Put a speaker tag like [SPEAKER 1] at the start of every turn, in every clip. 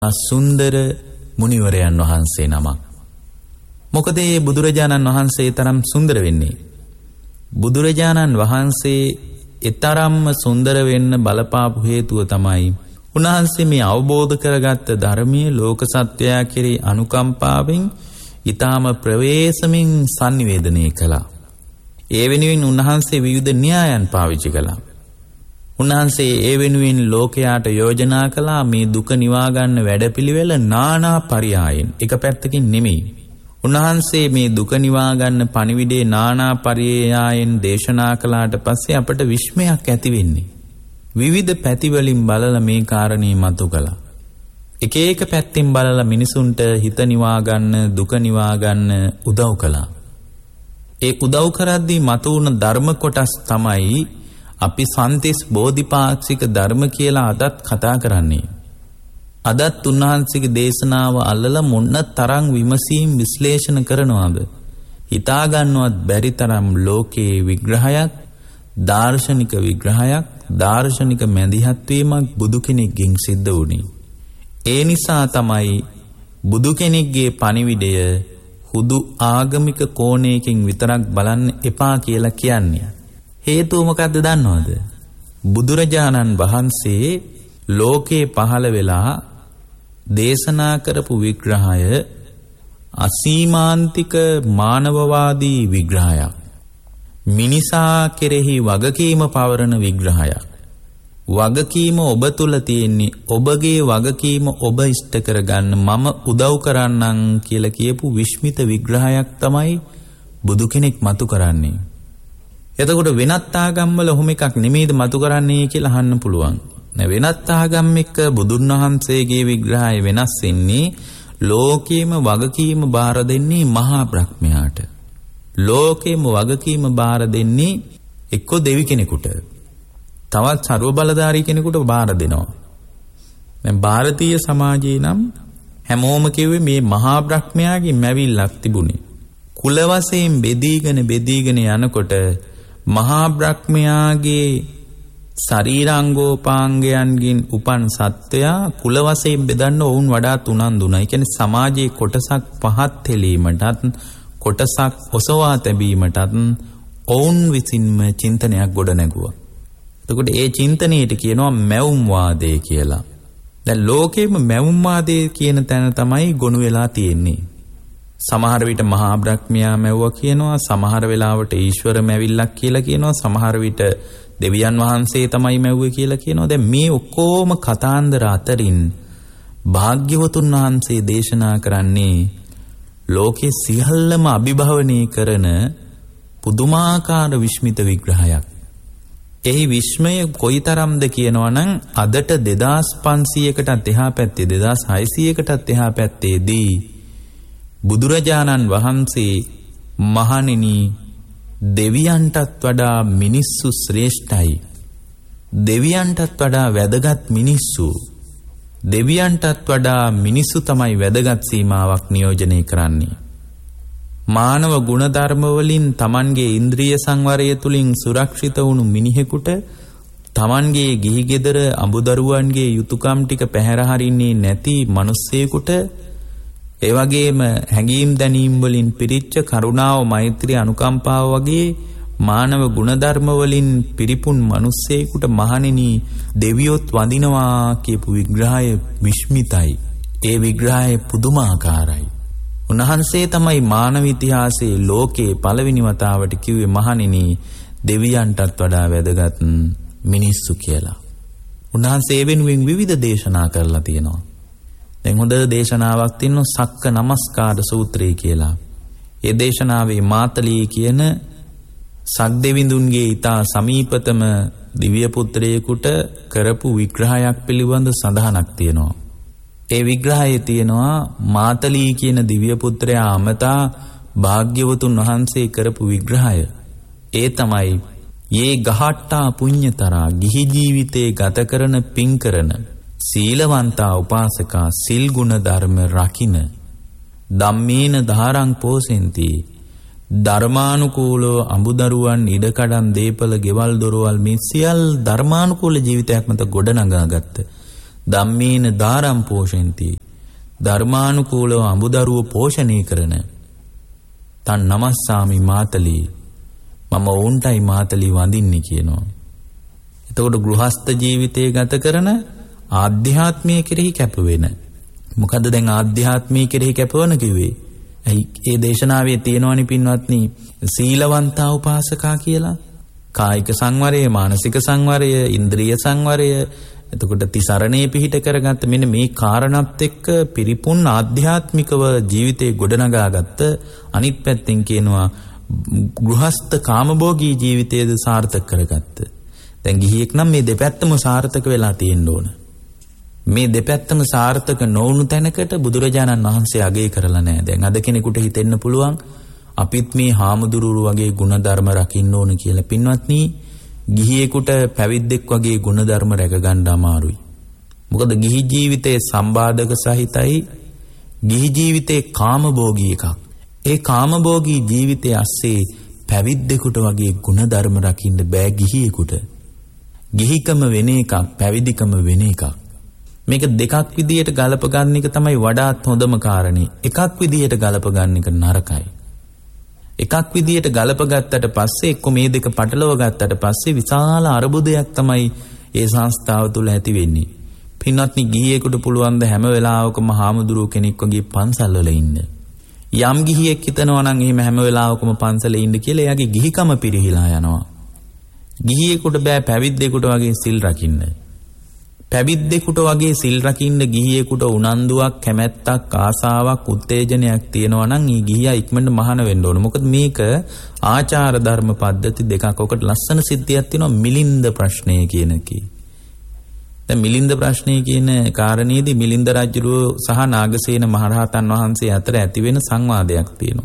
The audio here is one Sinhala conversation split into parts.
[SPEAKER 1] සුන්දර මුනිවරයන් වහන්සේ නමක්. මොකද මේ බුදුරජාණන් වහන්සේ තරම් සුන්දර වෙන්නේ? බුදුරජාණන් වහන්සේ ඊතරම්ම සුන්දර වෙන්න බලපාපු හේතුව තමයි උන්වහන්සේ මේ අවබෝධ කරගත්ත ධර්මයේ ලෝක සත්වයා කෙරෙහි අනුකම්පාවෙන් ඊටාම ප්‍රවේශමින් sannivedanaya කළා. ඒ වෙනුවෙන් උන්වහන්සේ විවිධ න්‍යායන් පාවිච්චි කළා. උන්වහන්සේ ඒ වෙනුවෙන් ලෝකයාට යෝජනා කළා මේ දුක නිවා ගන්න වැඩපිළිවෙල නානා පරියායෙන්. එක පැත්තකින් නෙමෙයි. උන්වහන්සේ මේ දුක නිවා ගන්න පණිවිඩේ නානා පරියායෙන් දේශනා කළාට පස්සේ අපට විස්මයක් ඇති වෙන්නේ. විවිධ පැති වලින් බලලා මේ කාරණේ මතු කළා. එක එක පැත්තෙන් බලලා මිනිසුන්ට හිත නිවා ගන්න, දුක නිවා ගන්න උදව් කළා. ඒ උදව් කරද්දී මතුවුන ධර්ම කොටස් තමයි අපි සන්තිස් බෝධිපාක්ෂික ධර්ම කියලා අදත් කතා කරන්නේ. අදත් උන්වහන්සේගේ දේශනාව අල්ලලා මොන තරම් විමසීම් විශ්ලේෂණ කරනවද? හිතා ගන්නවත් බැරි තරම් ලෝකේ විග්‍රහයක්, දාර්ශනික විග්‍රහයක්, දාර්ශනික මැදිහත් වීමක් බුදු කෙනෙක්ගෙන් සිද්ධ වුණේ. ඒ නිසා තමයි බුදු කෙනෙක්ගේ පණිවිඩය හුදු ආගමික කෝණයකින් විතරක් බලන්න එපා කියලා කියන්නේ. හේතුව මොකද්ද දන්නවද? බුදුරජාණන් වහන්සේ ලෝකේ පහළ වෙලා දේශනා කරපු විග්‍රහය අසීමාන්තික මානවවාදී විග්‍රහයක්. මිනිසා කෙරෙහි වගකීම පවරන විග්‍රහයක්. වගකීම ඔබ තුල තියෙන්නේ. ඔබගේ වගකීම ඔබ ඉෂ්ට කරගන්න, මම උදව් කරන්නම් කියලා කියපු විස්මිත විග්‍රහයක් තමයි බුදු කෙනෙක් මතු කරන්නේ. එතකොට වෙනත් ආගම්වල ඔහොම එකක් නෙමෙයිද මතු කරන්නේ කියලා අහන්න පුළුවන්. නෑ, වෙනත් ආගම් එක්ක බුදුන් වහන්සේගේ විග්‍රහය වෙනස් වෙන්නේ. ලෝකේම වගකීම බාර දෙන්නේ මහා බ්‍රහ්මයාට. ලෝකේම වගකීම බාර දෙන්නේ එක්ක දෙවි කෙනෙකුට, තවත් ਸਰව බලධාරී කෙනෙකුට බාර දෙනවා. දැන් ಭಾರತೀಯ සමාජයේ නම් හැමෝම කිව්වේ මේ මහා බ්‍රහ්මයාගේ මැවිල්ලක් තිබුණේ. කුල වශයෙන් බෙදීගෙන යනකොට මහා බ්‍රහ්මයාගේ ශරීරාංගෝපාංගයන්ගෙන් උපන් සත්වයා කුල වශයෙන් බෙදන්න ඔවුන් වඩාත් උනන්දුයි. ඒ කියන්නේ සමාජයේ කොටසක් පහත් හෙලීමටත් කොටසක් ඔසවා තැබීමටත් ඔවුන් විසින්ම චින්තනයක් ගොඩ නැගුවා. එතකොට ඒ චින්තනයට කියනවා මැවුම් වාදය කියලා. දැන් ලෝකෙම මැවුම් වාදය කියන තැන තමයි ගොනු වෙලා තියෙන්නේ. සමහර විට මහා බ්‍රහ්මයා මැවුවා කියනවා, සමහර වෙලාවට ඊශ්වර මැවිල්ලක් කියලා කියනවා, සමහර විට දෙවියන් වහන්සේ තමයි මැව්වේ කියලා කියනවා. දැන් මේ ඔක්කොම කතාන්දර අතරින් භාග්‍යවතුන් වහන්සේ දේශනා කරන්නේ ලෝකේ සියල්ලම අභිභවනය කරන පුදුමාකාර විස්මිත විග්‍රහයක්. එහි විස්මය කොයිතරම්ද කියනවනම් අදට 2500කටත් එහා පැත්තේ 2600කටත් එහා පැත්තේදී බුදුරජාණන් වහන්සේ මහණෙනි දෙවියන්ටත් වඩා මිනිස්සු ශ්‍රේෂ්ඨයි. දෙවියන්ටත් වඩා වැදගත් මිනිස්සු. දෙවියන්ටත් වඩා මිනිස්සු තමයි වැදගත් සීමාවක් නියෝජනය කරන්නේ. මානව ගුණධර්ම වලින් Tamanගේ ඉන්ද්‍රිය සංවරය තුලින් සුරක්ෂිත වුණු මිනිහෙකුට Tamanගේ ගිහි ගෙදර අඹදරුවන්ගේ යුතුයකම් ටික පැහැර හරින්නේ නැති මිනිස්සෙකුට, ඒ වගේම හැඟීම් දැනීම් වලින් පිරිච්ච කරුණාව, මෛත්‍රිය, අනුකම්පාව වගේ මානව ගුණධර්ම වලින් පිරිපුන් මිනිස්සෙකුට මහණෙනි දෙවියොත් වඳිනවා කියපු විග්‍රහය විස්මිතයි. ඒ විග්‍රහය පුදුමාකාරයි. උන්වහන්සේ තමයි මානව ඉතිහාසයේ ලෝකේ පළවෙනි වතාවට කිව්වේ මහණෙනි දෙවියන්ටත් වඩා වැදගත් මිනිස්සු කියලා. උන්වහන්සේ වෙනුවෙන් විවිධ දේශනා කරලා තියෙනවා. දැන් හොඳ දේශනාවක් තියෙනවා සක්ක නමස්කාර සූත්‍රය කියලා. ඒ දේශනාවේ මාතලී කියන සක්දෙවිඳුන්ගේ ඊතා සමීපතම දිව්‍ය පුත්‍රයෙකුට කරපු විග්‍රහයක් පිළිබඳ සඳහනක් තියෙනවා. ඒ විග්‍රහයේ තියෙනවා මාතලී කියන දිව්‍ය පුත්‍රයා අමතා භාග්‍යවතුන් වහන්සේ කරපු විග්‍රහය. ඒ තමයි යේ ගහට්ටා පුඤ්ඤතරා ගිහි ජීවිතේ ගත කරන පින් කරන සීලවන්තා උපාසකා සිල් ගුණ ධර්ම රකින්න ධම්මේන ධාරං පෝසෙන්ති ධර්මානුකූලව අඹදරුවන් ඉඩකඩම් දීපල ගෙවල් දොරවල් මේ සියල් ධර්මානුකූල ජීවිතයක් මත ගොඩනගාගත්ත ධම්මේන දාරම් පෝෂෙන්ති. ධර්මානුකූලව අඹදරුව පෝෂණය කරන තන් නමස්සාමි මාතලී. මම ඔවුන්ටයි මාතලී වඳින්නේ කියනවා. එතකොට ගෘහස්ත ජීවිතය ගත කරන ආධ්‍යාත්මය කෙරෙහි කැපවෙන. මොකද දැන් ආධ්‍යාත්මය කෙරෙහි කැපවන කිව්වේ. ඇයි ඒ දේශනාවේ තියෙනවනේ පින්වත්නි සීලවන්තා උපාසකා කියලා. කායික සංවරය, මානසික සංවරය, ඉන්ද්‍රිය සංවරය, එතකොට තිසරණේ පිහිට කරගත්ත මෙන්න මේ කාරණාත් එක්ක පිරිපුන් ආධ්‍යාත්මිකව ජීවිතේ ගොඩනගාගත්ත අනිත් පැත්තෙන් කියනවා ගෘහස්ත කාමභෝගී ජීවිතයේද සාර්ථක කරගත්ත. දැන් ගිහියෙක් නම් මේ දෙපැත්තම සාර්ථක වෙලා තියෙන්න ඕන. මේ දෙපැත්තම සාර්ථක නොවුණු තැනකට බුදුරජාණන් වහන්සේ අගය කරලා නැහැ. දැන් අද කෙනෙකුට හිතෙන්න පුළුවන් අපිත් මේ හාමුදුරුවෝ වගේ ගුණධර්ම රකින්න ඕන කියලා. පින්වත්නි, ගිහියෙකුට පැවිද්දෙක් වගේ ගුණධර්ම රැක ගන්න අමාරුයි. මොකද ගිහි ජීවිතයේ සම්බාධක සහිතයි. ගිහි ජීවිතේ කාමභෝගී එකක්. ඒ කාමභෝගී ජීවිතයේ ඇස්සේ පැවිද්දෙකුට වගේ ගුණධර්ම රකින්න බෑ ගිහියෙකුට. ගිහිකම වෙන එකක්, පැවිදිකම වෙන එකක්. මේක දෙකක් විදියට ගලප ගන්න එක තමයි වඩාත් හොඳම කාරණේ. එකක් විදියට ගලප ගන්න එක නරකයි. එකක් විදියට ගලප ගත්තට පස්සේ එක්ක මේ දෙක පටලව ගත්තට පස්සේ විශාල අරුබුදයක් තමයි ඒ සංස්ථාව තුළ ඇති වෙන්නේ. පින්වත්නි, ගිහියෙකුට පුළුවන් ද හැම වෙලාවකම හාමුදුරුව කෙනෙක් වගේ පන්සල් වල ඉන්න. යම් ගිහියෙක් හිතනවා නම් එහෙම හැම වෙලාවකම පන්සලේ ඉන්න කියලා එයාගේ ගිහිකම පිරිහිලා යනවා. ගිහියෙකුට බෑ පැවිද්දෙකුට වගේ සිල් රකින්න. පැවිද්දෙකුට වගේ සිල් රකින්න ගිහියෙකුට උනන්දුවක්, කැමැත්තක්, ආසාවක්, උත්තේජනයක් තියෙනවා නම් ඊ ගිහියා ඉක්මනට මහාන වෙන්න ඕන. මොකද මේක ආචාර ධර්ම පද්ධති දෙකක්. ඔකට ලස්සන සිද්ධියක් තියෙනවා මිලින්ද ප්‍රශ්නය කියන එකේ. දැන් මිලින්ද ප්‍රශ්නය කියන කාරණේදී මිලින්ද රජුව සහ නාගසේන මහරහතන් වහන්සේ අතර ඇති වෙන සංවාදයක් තියෙනවා.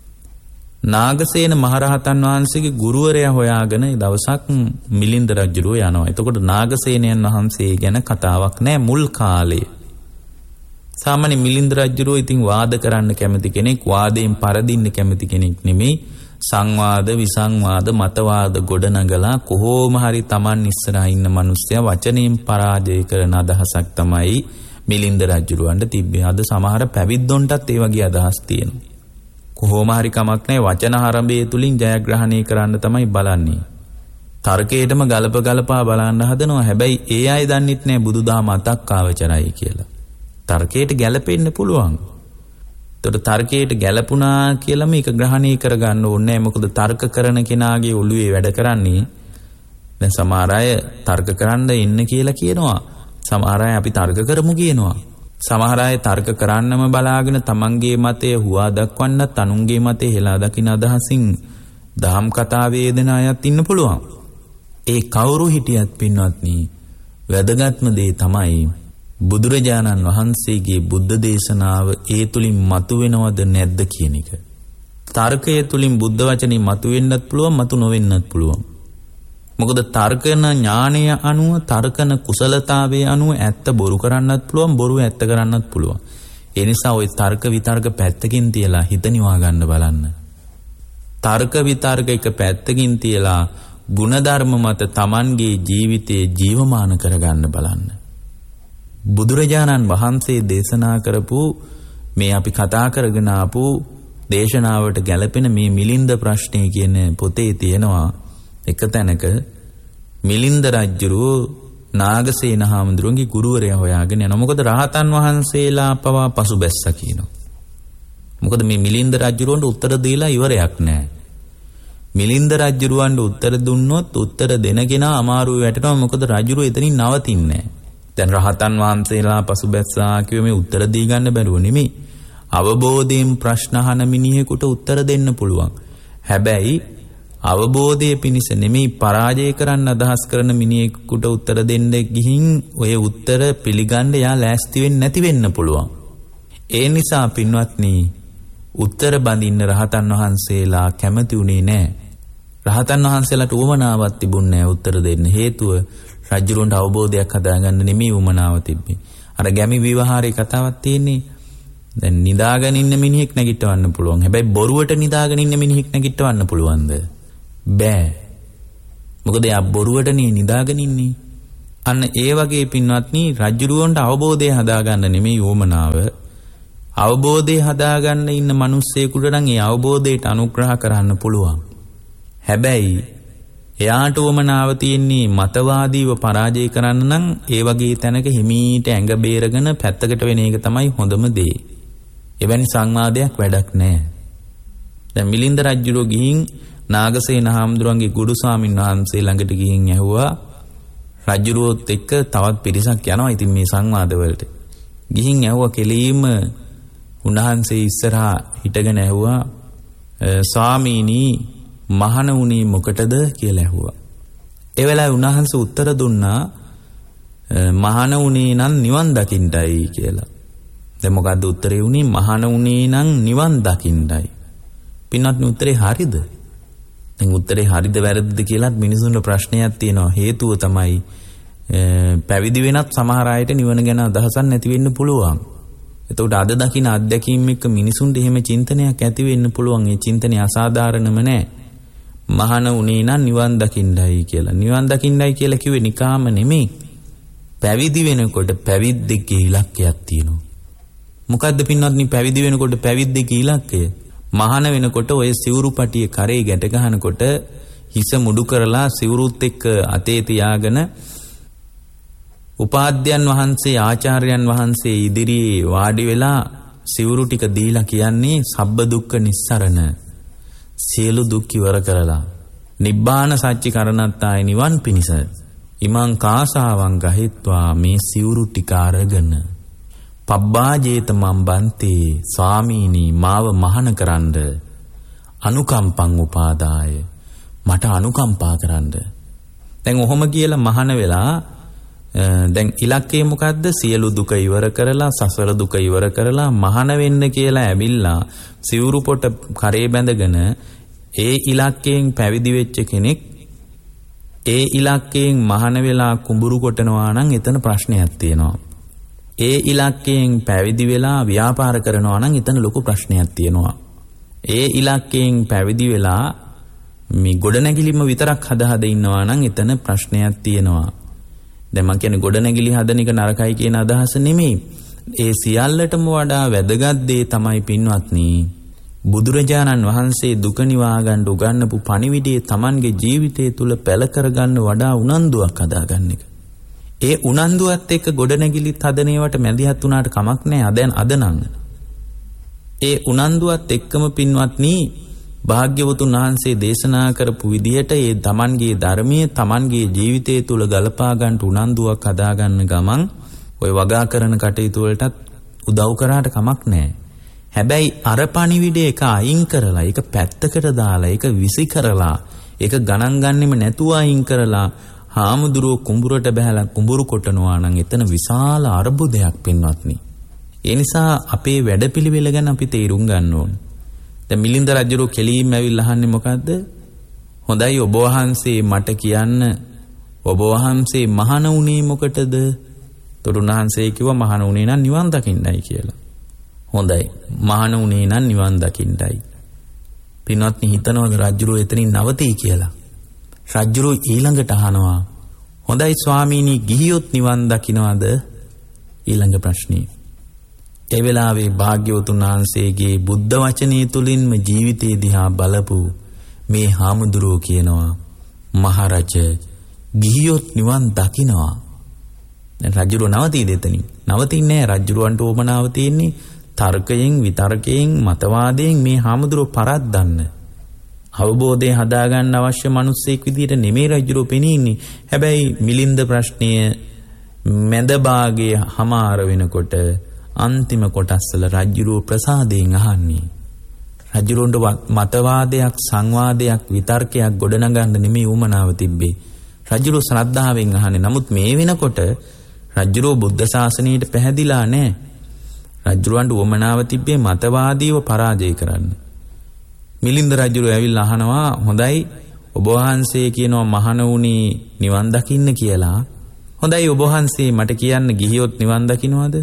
[SPEAKER 1] නාගසේන මහරහතන් වහන්සේගේ ගුරුවරයා හොයාගෙන දවසක් මිලින්ද රජුව යනවා. එතකොට නාගසේනයන් වහන්සේ ගැන කතාවක් නැහැ මුල් කාලේ. සාමාන්‍ය මිලින්ද රජුව ඉතින් වාද කරන්න කැමති කෙනෙක්, වාදයෙන් පරදින්න කැමති කෙනෙක් නෙමෙයි. සංවාද, විසංවාද, මතවාද ගොඩනගලා කොහොම හරි Taman ඉස්සරහා ඉන්න මිනිස්සයා වචනයෙන් පරාජය කරන අදහසක් තමයි මිලින්ද රජුවන්ට තිබ්බේ. අද සමහර පැවිද්දොන්ටත් ඒ වගේ අදහස් තියෙනවා. කොහොම හරි කමක් නැහැ, වචන හරඹේ තුලින් ජයග්‍රහණය කරන්න තමයි බලන්නේ. තර්කයටම ගලපා බලන්න හදනවා. හැබැයි ඒ අය දන්නෙත් නැහැ බුදුදහම අතක් ආවචරයි කියලා. තර්කයට ගැලපෙන්න පුළුවන්. ඒතකොට තර්කයට ගැලපුණා කියලා මේක ග්‍රහණය කරගන්න ඕනේ නැහැ. මොකද තර්ක කරන කෙනාගේ ඔළුවේ වැඩ කරන්නේ දැන් සමහර අය තර්ක කරන්න ඉන්න කියලා කියනවා. සමහර අය අපි තර්ක කරමු කියනවා. සමහර අය තර්ක කරන්නම බලාගෙන තමන්ගේ මතය හුවා දක්වන්නත් අනුන්ගේ මතය හෙලා දකින අදහසින් දහම් කතාවේ යෙදෙන අයත් ඉන්න පුළුවන්. ඒ කවුරු හිටියත් පින්වත්නි, වැදගත්ම දේ තමයි බුදුරජාණන් වහන්සේගේ බුද්ධ දේශනාව ඒ තුලින් මතුවෙනවද නැද්ද කියන එක. තර්කයේ තුලින් බුද්ධ වචනේ මතුවෙන්නත් පුළුවන්, මතු නොවෙන්නත් පුළුවන්. මොකද තර්කන ඥානය අනුව, තර්කන කුසලතාවයේ අනුව ඇත්ත බොරු කරන්නත් පුළුවන්, බොරු ඇත්ත කරන්නත් පුළුවන්. ඒ නිසා ওই තර්ක විතර්ක පැත්තකින් තියලා හිත නිවා ගන්න බලන්න. තර්ක විතර්ක එක පැත්තකින් තියලා ಗುಣධර්ම මත Tamanගේ ජීවිතේ ජීවමාන කරගන්න බලන්න. බුදුරජාණන් වහන්සේ දේශනා කරපු මේ අපි කතා කරගෙන ආපු දේශනාවට ගැලපෙන මේ මිලින්ද ප්‍රශ්නය කියන පොතේ තියෙනවා එක තැනක මිලින්ද රජුරෝ නාගසේන හාමුදුරුවන්ගේ ගුරුවරයා හොයාගෙන යනවා. මොකද රහතන් වහන්සේලා පවා පසුබැස්සා කියනවා. මොකද මේ මිලින්ද රජුරවන්ට උත්තර දීලා ඉවරයක් නැහැ. මිලින්ද රජුරවන්ට උත්තර දුන්නොත් උත්තර දෙනගෙන අමාරුවේ වැටෙනවා. මොකද රජුරෝ එතනින් නවතින්නේ නැහැ. දැන් රහතන් වහන්සේලා පසුබැස්සා කියුවේ මේ උත්තර දී ගන්න බැරුව නෙමෙයි. අවබෝධයෙන් ප්‍රශ්න අහන මිනිහෙකුට උත්තර දෙන්න පුළුවන්. හැබැයි අවබෝධයේ පිණිස නෙමෙයි පරාජය කරන්න අදහස් කරන මිනිහෙකුට උත්තර දෙන්න ගිහින් ඔය උත්තර පිළිගන්න යා ලෑස්ති වෙන්නේ නැති වෙන්න පුළුවන්. ඒ නිසා පින්වත්නි, උත්තර බඳින්න රහතන් වහන්සේලා කැමති උනේ නැහැ. රහතන් වහන්සේලාට උවමනාවක් තිබුණේ නැහැ උත්තර දෙන්න. හේතුව රජුරන්ට අවබෝධයක් හදාගන්න නෙමෙයි උවමනාව තිබ්බේ. අර ගැමි විවහාරේ කතාවක් තියෙන්නේ. දැන් නිදාගෙන ඉන්න මිනිහෙක් නැගිටවන්න පුළුවන්. හැබැයි බොරුවට නිදාගෙන ඉන්න මිනිහෙක් නැගිටවන්න පුළුවන්ද? බෑ. මොකද යා බොරුවටනේ නිදාගෙන ඉන්නේ. අන්න ඒ වගේ පින්වත්නි රජුරවන්ට අවබෝධය හදාගන්න නෙමෙයි යෝමනාව. අවබෝධය හදාගන්න ඉන්න මිනිස්සෙකුට නම් ඒ අවබෝධයට අනුග්‍රහ කරන්න පුළුවන්. හැබැයි එයාට වමනාව තියෙන්නේ මතවාදීව පරාජය කරන්න නම් ඒ වගේ තැනක හිමීට ඇඟ බේරගෙන පැත්තකට වෙන එක තමයි හොඳම දේ. එවැනි සංවාදයක් වැඩක් නැහැ. දැන් මිලින්ද රජුරෝ ගිහින් නාගසේන හාමුදුරන්ගේ ගුරු ස්වාමීන් වහන්සේ ළඟට ගිහින් ඇහුවා රජුරෝත් එක්ක තවත් පිරිසක් යනවා. ඉතින් මේ සංවාද වලට ගිහින් ඇහුවා කෙලීම උන්වහන්සේ ඉස්සරහා හිටගෙන ඇහුවා ස්වාමීනි මහණ වුණේ මොකටද කියලා ඇහුවා. ඒ වෙලාවේ උන්වහන්සේ උත්තර දුන්නා මහණ වුණේ නම් නිවන් දකින්නයි කියලා. දැන් මොකද්ද උත්තරේ උනේ? මහණ වුණේ නම් නිවන් දකින්නයි. පින්වත්නි උත්තරේ හරිද? දැන් උත්තරේ හරිද වැරදිද කියලාත් මිනිසුන්ට ප්‍රශ්නයක් තියෙනවා. හේතුව තමයි පැවිදි වෙනත් සමහර අයට නිවන ගැන අදහසක් නැති වෙන්න පුළුවන්. එතකොට අද දකින්න අත්දැකීම් එක්ක මිනිසුන්ට එහෙම චින්තනයක් ඇති වෙන්න පුළුවන්. ඒ චින්තනය අසාධාරණම නෑ. මහණ උනේ නම් නිවන් දකින්නයි කියලා. නිවන් දකින්නයි කියලා කිව්වේ නිකාම නෙමෙයි. පැවිදි වෙනකොට පැවිද්දේ ඉලක්කයක් තියෙනවා. මොකද්ද පින්වත්නි පැවිදි වෙනකොට පැවිද්දේ ඉලක්කය? මහාන වෙනකොට ඔය සිවුරු පටියේ කරේ ගැට ගන්නකොට හිස මුඩු කරලා සිවුරුත් එක්ක අතේ තියාගෙන උපාධ්‍යයන් වහන්සේ ආචාර්යයන් වහන්සේ ඉදිරියේ වාඩි වෙලා සිවුරු ටික දීලා කියන්නේ සබ්බ දුක්ඛ නිස්සරණ සියලු දුක් ඉවර කරලා නිබ්බාන සච්චි කරණත්තාය නිවන් පිණිස ඉමං කාසාවං ගහෙත්වා මේ සිවුරු ටික අරගෙන පබ්බාජේත මම් බන්තේ ස්වාමීනි මාව මහාන කරන්න අනුකම්පං උපාදාය මට අනුකම්පා කරන්න. දැන් ඔහොම කියලා මහාන වෙලා දැන් ඉලක්කය මොකද්ද? සියලු දුක ඉවර කරලා සසර දුක ඉවර කරලා මහාන වෙන්න කියලා ඇවිල්ලා සිවුරු පොට කරේ බැඳගෙන ඒ ඉලක්කයෙන් පැවිදි වෙච්ච කෙනෙක් ඒ ඉලක්කයෙන් මහාන වෙලා කුඹුරු කොටනවා නම් එතන ප්‍රශ්නයක් තියෙනවා. ඒ ඉලක්කයෙන් පැවිදි වෙලා ව්‍යාපාර කරනවා නම් එතන ලොකු ප්‍රශ්නයක් තියෙනවා. ඒ ඉලක්කයෙන් පැවිදි වෙලා මේ ගොඩනැගිලිම විතරක් හදා ඉන්නවා නම් එතන ප්‍රශ්නයක් තියෙනවා. දැන් මම කියන්නේ ගොඩනැගිලි හදන එක නරකයි කියන අදහස නෙමෙයි. ඒ සියල්ලටම වඩා වැදගත් දේ තමයි පින්වත්නි බුදුරජාණන් වහන්සේ දුක නිවා ගන්න උගන්වපු පණිවිඩයේ Tamanගේ ජීවිතය තුල පැල කරගන්න වඩා උනන්දුවක් හදාගන්න එක. ඒ උනන්දුවත් එක්ක ගොඩනැගිලිත් හදන ඒවාට මැදිහත් වුණාට කමක් නැහැ. අද නම් ඒ උනන්දුවත් එක්කම පින්වත්නි භාග්‍යවතුන් වහන්සේ දේශනා කරපු විදිහට ඒ Tamanගේ ධර්මයේ Tamanගේ ජීවිතය තුල ගලපා ගන්න උනන්දුවක් හදාගන්න ගමන් ඔය වගා කරන කටයුතු වලටත් උදව් කරාට කමක් නැහැ. හැබැයි අර පණිවිඩය එක අයින් කරලා ඒක පැත්තකට දාලා ඒක විසි කරලා ඒක ගණන් ගන්නෙම නැතුව අයින් කරලා හාමුදුරුවෝ කුඹුරට බහැලා කුඹුරු කොටනවා නම් එතන විශාල අර්බුදයක් පින්වත්නි. ඒ නිසා අපේ වැඩපිළිවෙල ගැන අපි තේරුම් ගන්න ඕන. දැන් මිලින්ද රජුරෝ කෙලින්ම ඇවිල්ලා අහන්නේ මොකද්ද? හොඳයි ඔබ වහන්සේ මට කියන්න ඔබ වහන්සේ මහාන වුණේ මොකටද? තොරුණහන්සේ කිව්වා මහාන වුණේ නම් නිවන් දකින්නයි කියලා. හොඳයි මහාන වුණේ නම් නිවන් දකින්නයි. පින්වත්නි හිතනවාද රජුරෝ එතනින් නවතී කියලා? රජුරෝ ඊළඟට අහනවා හොඳයි ස්වාමීනි ගිහියොත් නිවන් දකින්නවද? ඊළඟ ප්‍රශ්නේ. ඒ වෙලාවේ භාග්‍යවතුන් වහන්සේගේ බුද්ධ වචනේ තුලින්ම ජීවිතේ දිහා බලපු මේ හාමුදුරුවෝ කියනවා මහරජ ගිහියොත් නිවන් දකින්නවා. දැන් රජුරෝ නවතීද එතනින්? නවතින්නේ නැහැ. රජුරවන්ට ඕමනාව තියෙන්නේ තර්කයෙන් විතර්කයෙන් මතවාදයෙන් මේ හාමුදුරුවෝ පරද්දන්න. අවබෝධය හදාගන්න අවශ්‍ය මිනිස්සෙක් විදියට නෙමෙයි රජුරෝ පෙනීන්නේ. හැබැයි මිලින්ද ප්‍රශ්නය මැද භාගයේ හමාර වෙනකොට අන්තිම කොටස් වල රජුරෝ ප්‍රසාදයෙන් අහන්නේ. රජුරොන්ට මතවාදයක් සංවාදයක් විතර්කයක් ගොඩනගන්න නෙමෙයි උමනාව තිබ්බේ. රජුරෝ ශ්‍රද්ධාවෙන් අහන්නේ. නමුත් මේ වෙනකොට රජුරෝ බුද්ධ ශාසනයට පැහැදිලා නැහැ. රජුරවන්ට උමනාව තිබ්බේ මතවාදීව පරාජය කරන්න. මිලින්ද රජුරෝ ඇවිල්ලා අහනවා හොඳයි ඔබ වහන්සේ කියනවා මහාන වුණේ නිවන් දකින්න කියලා. හොඳයි ඔබ වහන්සේ මට කියන්න ගිහියොත් නිවන් දකින්නවද?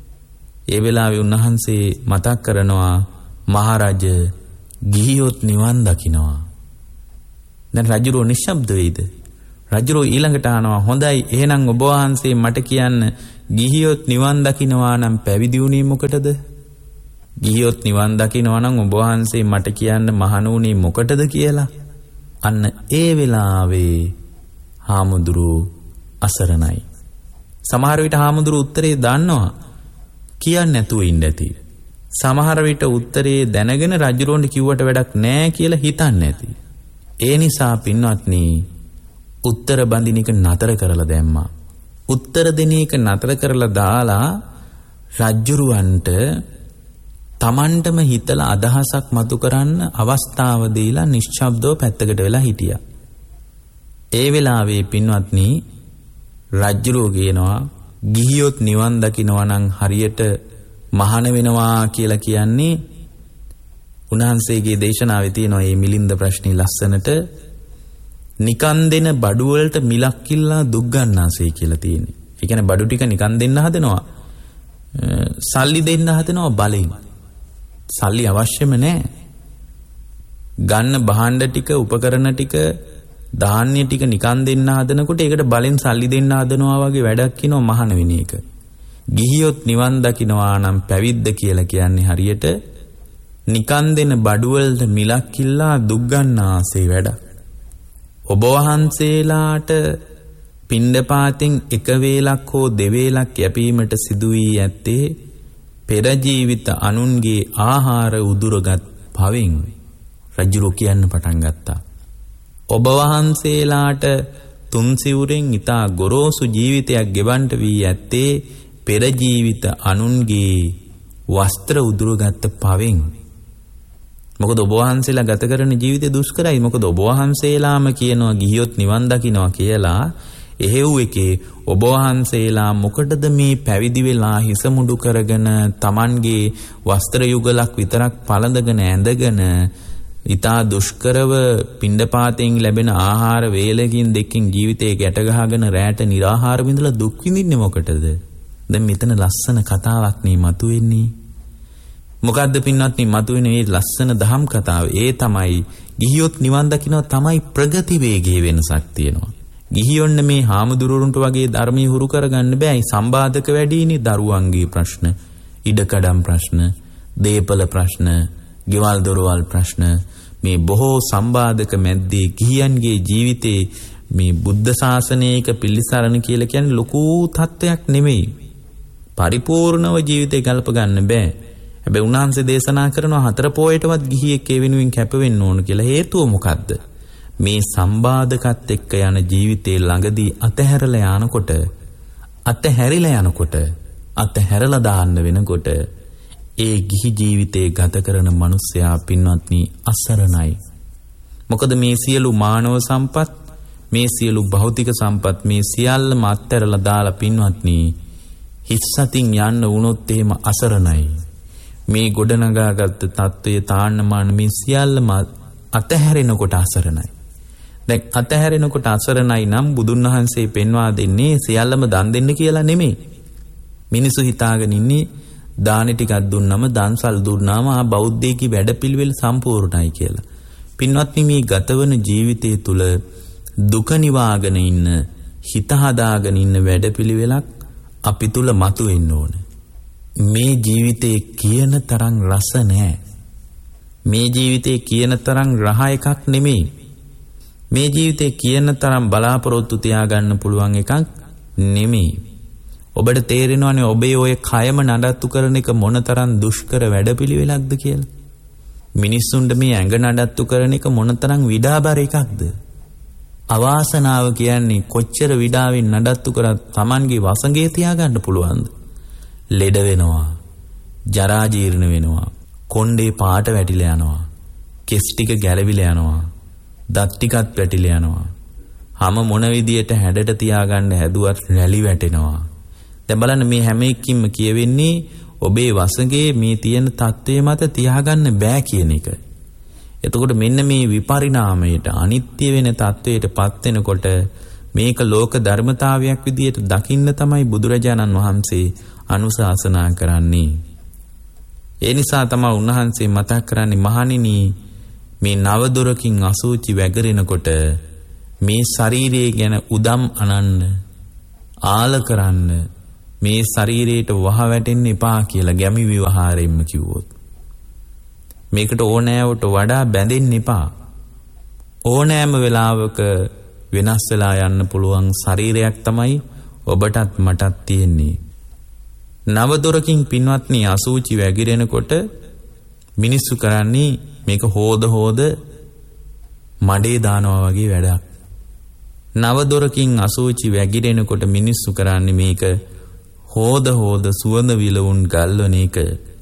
[SPEAKER 1] ඒ වෙලාවේ උන්වහන්සේ මතක් කරනවා මහරජ ගිහියොත් නිවන් දකින්නවා. දැන් රජුරෝ නිශ්ශබ්ද වෙයිද? රජුරෝ ඊළඟට අහනවා හොඳයි එහෙනම් ඔබ වහන්සේ මට කියන්න ගිහියොත් නිවන් දකින්නවා නම් පැවිදි වුණේ මොකටද? ගිහියොත් නිවන් දකින්නවා නම් ඔබ වහන්සේ මට කියන්න මහණුනේ මොකටද කියලා. අන්න ඒ වෙලාවේ හාමුදුරුවෝ අසරණයි. සමහර විට හාමුදුරුවෝ උත්තරේ දන්නවා කියන්නේ නැතුව ඉන්න ඇති. සමහර විට උත්තරේ දැනගෙන රජුරෝන්ට කිව්වට වැඩක් නැහැ කියලා හිතන්නේ නැති. ඒ නිසා පින්වත්නි උත්තර බඳින එක නතර කරලා දැම්මා. උත්තර දෙන එක නතර කරලා දාලා රජුරවන්ට තමන්ටම හිතලා අදහසක් මතු කරන්න අවස්ථාව දීලා නිශ්ශබ්දව පැත්තකට වෙලා හිටියා. ඒ වෙලාවේ පින්වත්නි රජුරෝ කියනවා ගිහියොත් නිවන් දකින්නවා නම් හරියට මහාන වෙනවා කියලා කියන්නේ උන්වහන්සේගේ දේශනාවේ තියෙනවා මේ මිලින්ද ප්‍රශ්නේ ලස්සනට නිකන් දෙන බඩු වලට මිලක් ඉල්ලා දුක් ගන්නාසේ කියලා තියෙන්නේ. ඒ කියන්නේ බඩු ටික නිකන් දෙන්න හදනවා. සල්ලි දෙන්න හදනවා බලෙන්. සල්ලි අවශ්‍යම නැහැ. ගන්න භාණ්ඩ ටික, උපකරණ ටික, ධාන්‍ය ටික නිකන් දෙන්න හදනකොට ඒකට බලෙන් සල්ලි දෙන්න හදනවා වගේ වැඩක් කිනෝ මහාන වෙන එක. ගිහියොත් නිවන් දකින්නවා නම් පැවිද්ද කියලා කියන්නේ හරියට නිකන් දෙන බඩු වලට මිලක් ඉල්ලා දුක් ගන්නාසේ වැඩක්. ඔබ වහන්සේලාට පිණ්ඩපාතෙන් එක වේලක් හෝ දෙවේලක් යැපීමට සිදු වී ඇත්තේ පෙර ජීවිත අනුන්ගේ ආහාර උදුරගත් පවෙන්. රජුරෝ කියන්න පටන් ගත්තා. ඔබ වහන්සේලාට තුන් සිවුරෙන් ඊතා ගොරෝසු ජීවිතයක් ගෙවන්න වී ඇත්තේ පෙර ජීවිත අනුන්ගේ වස්ත්‍ර උදුරගත් පවෙන්. මොකද ඔබ වහන්සේලා ගත කරන ජීවිතය දුෂ්කරයි. මොකද ඔබ වහන්සේලාම කියනවා ගිහියොත් නිවන් දකින්නවා කියලා. එහෙව් එකේ ඔබ වහන්සේලා මොකටද මේ පැවිදි වෙලා හිස මුඩු කරගෙන Tamanගේ වස්ත්‍ර යුගලක් විතරක් පළඳගෙන ඇඳගෙන ඊතා දුෂ්කරව පිණ්ඩපාතයෙන් ලැබෙන ආහාර වේලකින් දෙකකින් ජීවිතේ ගැට ගහගෙන රැට निराහාර විඳලා දුක් විඳින්නේ මොකටද? දැන් මෙතන ලස්සන කතාවක් නේ මතුවෙන්නේ. මොකද්ද පින්වත්නි මතුවෙන මේ ලස්සන දහම් කතාව? ඒ තමයි ගිහියොත් නිවන් දකින්නවා තමයි ප්‍රගති වේගයේ වෙනසක් තියෙනවා. ගිහියොන්න මේ හාමුදුරුවන්ට වගේ ධර්මී හුරු කරගන්න බෑයි. සම්බාධක වැඩිනේ. දරුවන්ගේ ප්‍රශ්න, ඉඩකඩම් ප්‍රශ්න, දේපල ප්‍රශ්න, ගෙවල් දොරවල් ප්‍රශ්න, මේ බොහෝ සම්බාධක මැද්දේ ගිහියන්ගේ ජීවිතේ මේ බුද්ධ ශාසනයක පිළිසරණ කියලා කියන්නේ ලොකු තත්ත්වයක් නෙමෙයි. පරිපූර්ණව ජීවිතේ ගල්ප ගන්න බෑ. හැබැයි උන්වහන්සේ දේශනා කරනවා 4 පොයටවත් ගිහියෙක් ඒ වෙනුවෙන් කැප වෙන්න ඕන කියලා. හේතුව මොකද්ද? මේ සම්බාධකත් එක්ක යන ජීවිතේ ළඟදී අතහැරලා අතහැරලා දාන්න වෙනකොට ඒ ගිහි ජීවිතේ ගත කරන මිනිසයා පින්වත්නි අසරණයි. මොකද මේ සියලු මානව සම්පත්, මේ සියලු භෞතික සම්පත්, මේ සියල්ලම අත්හැරලා දාලා පින්වත්නි හිස්සතින් යන්න වුණොත් එහෙම අසරණයි. මේ ගොඩනගාගත් තත්ත්වයේ තාන්නමාන මේ සියල්ලම අතහැරෙනකොට අසරණයි. දැන් අතහැරෙනකොට අසරණයි නම් බුදුන් වහන්සේ පෙන්වා දෙන්නේ සියල්ලම දන් දෙන්න කියලා නෙමෙයි. මිනිසු හිතාගෙන ඉන්නේ දානි ටිකක් දුන්නම දන්සල් දුන්නාම ආ බෞද්ධයෙකි වැඩපිළිවෙල සම්පූර්ණයි කියලා. පින්වත්නි මේ ගතවන ජීවිතය තුල දුක නිවාගෙන ඉන්න, හිත හදාගෙන ඉන්න වැඩපිළිවෙලක් අපි තුල මතුවෙන්න ඕන. මේ ජීවිතේ කියන තරම් රස නැහැ. මේ ජීවිතේ කියන තරම් රහ එකක් නෙමෙයි. මේ ජීවිතේ කියන තරම් බලාපොරොත්තු තියාගන්න පුළුවන් එකක් නෙමෙයි. ඔබට තේරෙනවනේ ඔබේ ඔය කයම නඩත්තු කරන එක මොනතරම් දුෂ්කර වැඩපිළිවෙලක්ද කියලා. මිනිස්සුන්ට මේ ඇඟ නඩත්තු කරන එක මොනතරම් විඩාබර එකක්ද? අවාසනාව කියන්නේ කොච්චර විඩාවෙන් නඩත්තු කරත් Tamanගේ වසඟේ තියාගන්න පුළුවන්ද? ලෙඩ වෙනවා, ජරා ජීර්ණ වෙනවා, කොණ්ඩේ පාට වැටිලා යනවා, කෙස් ටික ගැලවිලා යනවා, දත් ටිකත් වැටිලා යනවා. හැම මොන විදියට හැඩට තියාගන්න හැදුවත් රැලි වැටෙනවා. දැන් බලන්න මේ හැම එකකින්ම කියවෙන්නේ ඔබේ වසඟේ මේ තියෙන தත්ත්වය මත තියාගන්න බෑ කියන එක. එතකොට මෙන්න මේ විපරිණාමයට අනිත්‍ය වෙන தත්ත්වයටපත් වෙනකොට මේක ලෝක ධර්මතාවයක් විදියට දකින්න තමයි බුදුරජාණන් වහන්සේ අනුශාසනා කරන්නේ. ඒ නිසා තමයි උන්වහන්සේ මතක් කරන්නේ මහණෙනි මේ නව දොරකින් අසුචි වැගිරෙනකොට මේ ශරීරය ගැන උදම් අනන්න, ආල කරන්න, මේ ශරීරයට වහ වැටෙන්න එපා කියලා ගැමි විවහාරයෙන්ම කිව්වොත්, මේකට ඕනෑවට වඩා බැඳෙන්න එපා. ඕනෑම වෙලාවක වෙනස් වෙලා යන්න පුළුවන් ශරීරයක් තමයි ඔබටත් මටත් තියෙන්නේ. නවදොරකින් පින්වත්නි අසුචි වැగిරෙනකොට මිනිස්සු කරන්නේ මේක හොද මඩේ දානවා වගේ වැඩක්. නවදොරකින් අසුචි වැగిරෙනකොට මිනිස්සු කරන්නේ මේක හොද සුවඳ විලවුන් ගල්වන එක.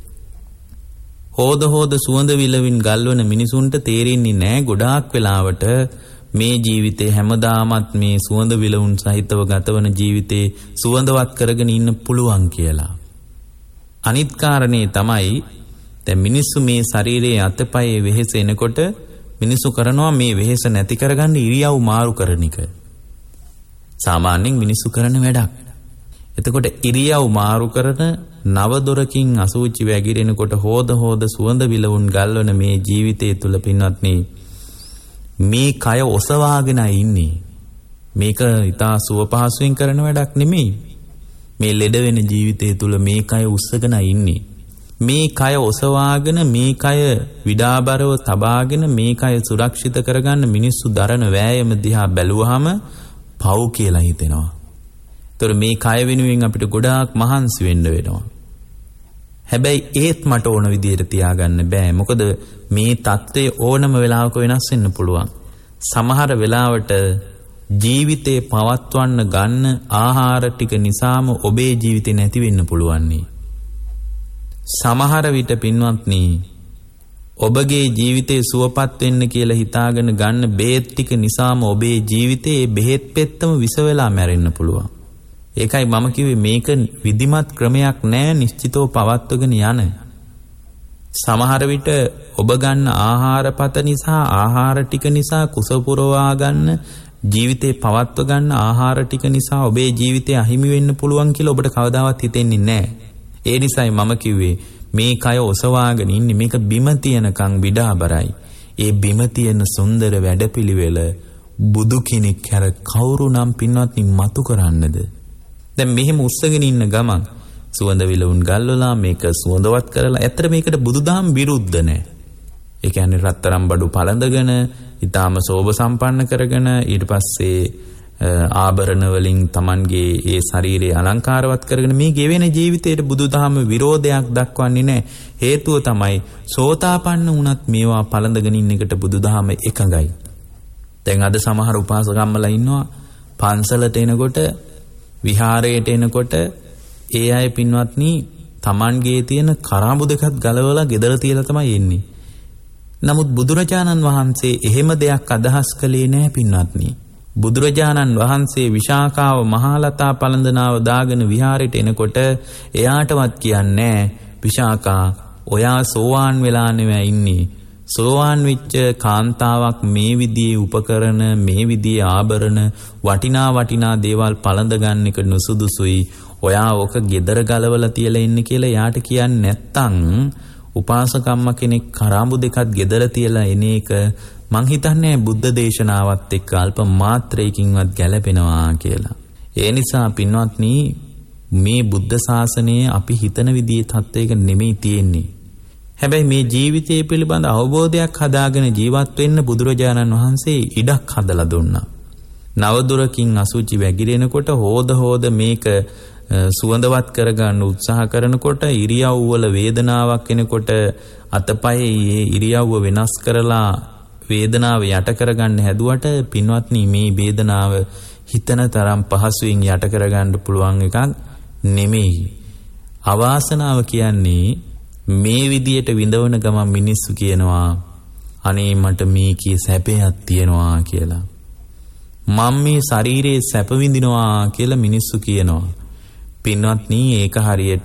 [SPEAKER 1] හොද සුවඳ විලවින් ගල්වන මිනිසුන්ට තේරෙන්නේ නැහැ ගොඩාක් වෙලාවට මේ ජීවිතේ හැමදාමත් මේ සුවඳ විලවුන් සහිතව ගතවන ජීවිතේ සුවඳවත් කරගෙන ඉන්න පුළුවන් කියලා. අනිත් කාරණේ තමයි දැන් මිනිස්සු මේ ශරීරයේ අතපයේ වෙහෙස එනකොට මිනිස්සු කරනවා මේ වෙහෙස නැති කරගන්න ඉරියව් මාරු කරන එක. සාමාන්‍යයෙන් මිනිස්සු කරන වැඩක්. එතකොට ඉරියව් මාරු කරන නවදොරකින් අසුචි වැగిරෙනකොට හොද සුවඳ විලවුන් ගල්වන මේ ජීවිතය තුල පින්වත්නි මේ කය ඔසවාගෙන ඉන්නේ. මේක ඊටා සුව පහසුවෙන් කරන වැඩක් නෙමෙයි. මේ ලෙඩ වෙන ජීවිතය තුල මේ කය උස්සගෙන ඉන්නේ. මේ කය ඔසවාගෙන මේ කය විඩාබරව තබාගෙන මේ කය සුරක්ෂිත කරගන්න මිනිස්සු දරන වෑයම දිහා බැලුවාම පව් කියලා හිතෙනවා. ඒතර මේ කය වෙනුවෙන් අපිට ගොඩාක් මහන්සි වෙන්න වෙනවා. හැබැයි ඒත් මට ඕන විදියට තියාගන්න බෑ. මොකද මේ தත්ත්වය ඕනම වෙලාවක වෙනස් වෙන්න පුළුවන්. සමහර වෙලාවට ජීවිතේ පවත්වන්න ගන්න ආහාර ටික නිසාම ඔබේ ජීවිතේ නැති වෙන්න පුළුවන්. සමහර විට පින්වත්නි ඔබගේ ජීවිතේ සුවපත් වෙන්න කියලා හිතාගෙන ගන්න බේත් ටික නිසාම ඔබේ ජීවිතේ බෙහෙත් පෙත්තම විස වෙලා මැරෙන්න පුළුවන්. ඒකයි මම කිව්වේ මේක විධිමත් ක්‍රමයක් නෑ නිශ්චිතව පවත්වගෙන යන. සමහර විට ඔබ ගන්න ආහාරපත නිසා ආහාර ටික නිසා කුස පුරවා ගන්න ජීවිතේ පවත්ව ගන්න ආහාර ටික නිසා ඔබේ ජීවිතේ අහිමි වෙන්න පුළුවන් කියලා ඔබට කවදාවත් හිතෙන්නේ නෑ. ඒ නිසායි මම කිව්වේ මේ කය ඔසවාගෙන ඉන්නේ මේක බිම තියනකන් විඩාබරයි. ඒ බිම තියන සුන්දර වැඩපිළිවෙල බුදු කෙනෙක් හැර කවුරු නම් පින්වත්නි මතු කරන්නද? දැන් මෙහෙම උස්සගෙන ඉන්න ගමන් සුවඳ විලවුන් ගල්වලා මේක සුවඳවත් කරලා ඇත්තට මේකට බුදුදහම විරුද්ධ නැහැ. ඒ කියන්නේ රත්තරන් බඩු පළඳගෙන ඊටාම සෝභ සම්පන්න කරගෙන ඊට පස්සේ ආභරණ වලින් Tamanගේ ඒ ශරීරය අලංකාරවත් කරගෙන මේ ගෙවෙන ජීවිතයට බුදුදහම විරෝධයක් දක්වන්නේ නැහැ. හේතුව තමයි සෝතාපන්න වුණත් මේවා පළඳගෙන ඉන්න එකට බුදුදහම එකඟයි. දැන් අද සමහර උපාසකම්මලා ඉන්නවා පන්සලට එනකොට විහාරයට එනකොට ඒ අය පින්වත්නි Tamanගේ තියෙන කරාඹු දෙකත් ගලවලා ගෙදර තියලා තමයි එන්නේ. නමුත් බුදුරජාණන් වහන්සේ එහෙම දෙයක් අදහස් කළේ නැහැ පින්වත්නි. බුදුරජාණන් වහන්සේ විශාකාව මහලතා පළඳනාව දාගෙන විහාරයට එනකොට එයාටවත් කියන්නේ විශාකා ඔයා සෝවාන් වෙලා නෙවෙයි ඉන්නේ. සෝවාන් වෙච්ච කාන්තාවක් මේ විදිහේ උපකරණ මේ විදිහේ ආභරණ වටිනා දේවල් පළඳ ගන්න එක නුසුදුසුයි. ඔයා ඔක ගෙදර ගලවලා තියලා ඉන්නේ කියලා යාට කියන්නේ නැත්තම් උපාසකම්ම කෙනෙක් කරාඹු දෙකත් ගෙදර තියලා එන එක මං හිතන්නේ බුද්ධ දේශනාවත් එක්ක අල්ප මාත්‍රයකින්වත් ගැලපෙනවා කියලා. ඒ නිසා පින්වත්නි මේ බුද්ධ ශාසනයේ අපි හිතන විදිහේ තත්වයක නෙමෙයි තියෙන්නේ. හැබැයි මේ ජීවිතය පිළිබඳ අවබෝධයක් හදාගෙන ජීවත් වෙන්න බුදුරජාණන් වහන්සේ ඉඩක් හදලා දුන්නා. නවදොරකින් අසුචි වැగిරෙනකොට හොද මේක සුවඳවත් කරගන්න උත්සාහ කරනකොට ඉරියව් වල වේදනාවක් එනකොට අතපයේ ඉරියව්ව වෙනස් කරලා වේදනාව යට කරගන්න හැදුවට පින්වත්නි මේ වේදනාව හිතන තරම් පහසුවෙන් යට කරගන්න පුළුවන් එකක් නෙමෙයි. අවාසනාව කියන්නේ මේ විදියට විඳවන ගමන් මිනිස්සු කියනවා අනේ මට මේකේ සැපයක් තියෙනවා කියලා. මම මේ ශරීරයේ සැප විඳිනවා කියලා මිනිස්සු කියනවා. පින්වත්නි ඒක හරියට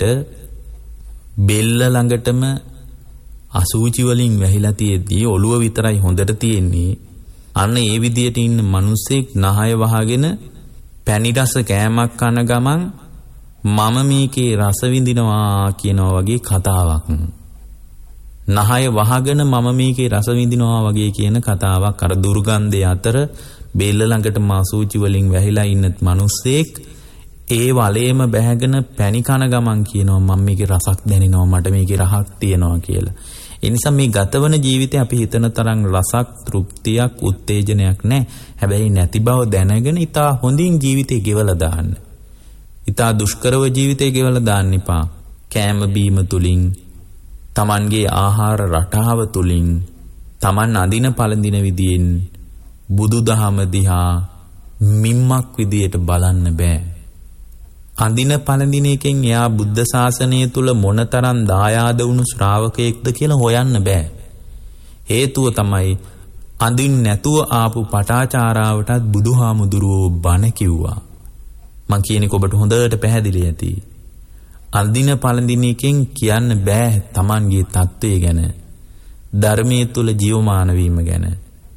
[SPEAKER 1] බෙල්ල ළඟටම අසූචි වලින් වැහිලා තියෙද්දී ඔළුව විතරයි හොඳට තියෙන්නේ. අන්න ඒ විදියට ඉන්න මිනිස්සෙක් නහය වහගෙන පැණි රස කෑමක් කන ගමන් මම මේකේ රස විඳිනවා කියනවා වගේ කතාවක්. නහය වහගෙන මම මේකේ රස විඳිනවා වගේ කියන කතාවක්. අර දුර්ගන්ධය අතර බෙල්ල ළඟට මාසූචි වලින් වැහිලා ඉන්න මිනිස්සෙක් ඒ වලේම බැහැගෙන පැණි කන ගමන් කියනවා මම මේකේ රසක් දැනෙනවා, මට මේකේ රහක් තියෙනවා කියලා. ඒ නිසා මේ ගතවන ජීවිතේ අපි හිතන තරම් රසක්, තෘප්තියක්, උත්තේජනයක් නැහැ. හැබැයි නැති බව දැනගෙන ඉතා හොඳින් ජීවිතේ ගෙවලා දාන්න. ඉතා දුෂ්කරව ජීවිතේ ගෙවලා දාන්න එපා. කෑම බීම තුලින්, Tamanගේ ආහාර රටාව තුලින්, Taman අඳින පළඳින විදියෙන් බුදුදහම දිහා මිම්මක් විදියට බලන්න බෑ. අඳින පළඳින එකෙන් එයා බුද්ධ ශාසනය තුල මොනතරම් දායාද වුණු ශ්‍රාවකයෙක්ද කියලා හොයන්න බෑ. හේතුව තමයි අඳින්න නැතුව ආපු පටාචාරාවටත් බුදුහාමුදුරුවෝ බණ කිව්වා. මං කියන්නේ ඔබට හොඳට පැහැදිලි ඇති. අඳින පළඳින එකෙන් කියන්න බෑ Tamanගේ தત્ත්වය ගැන, ධර්මයේ තුල ජීවමාන වීම ගැන.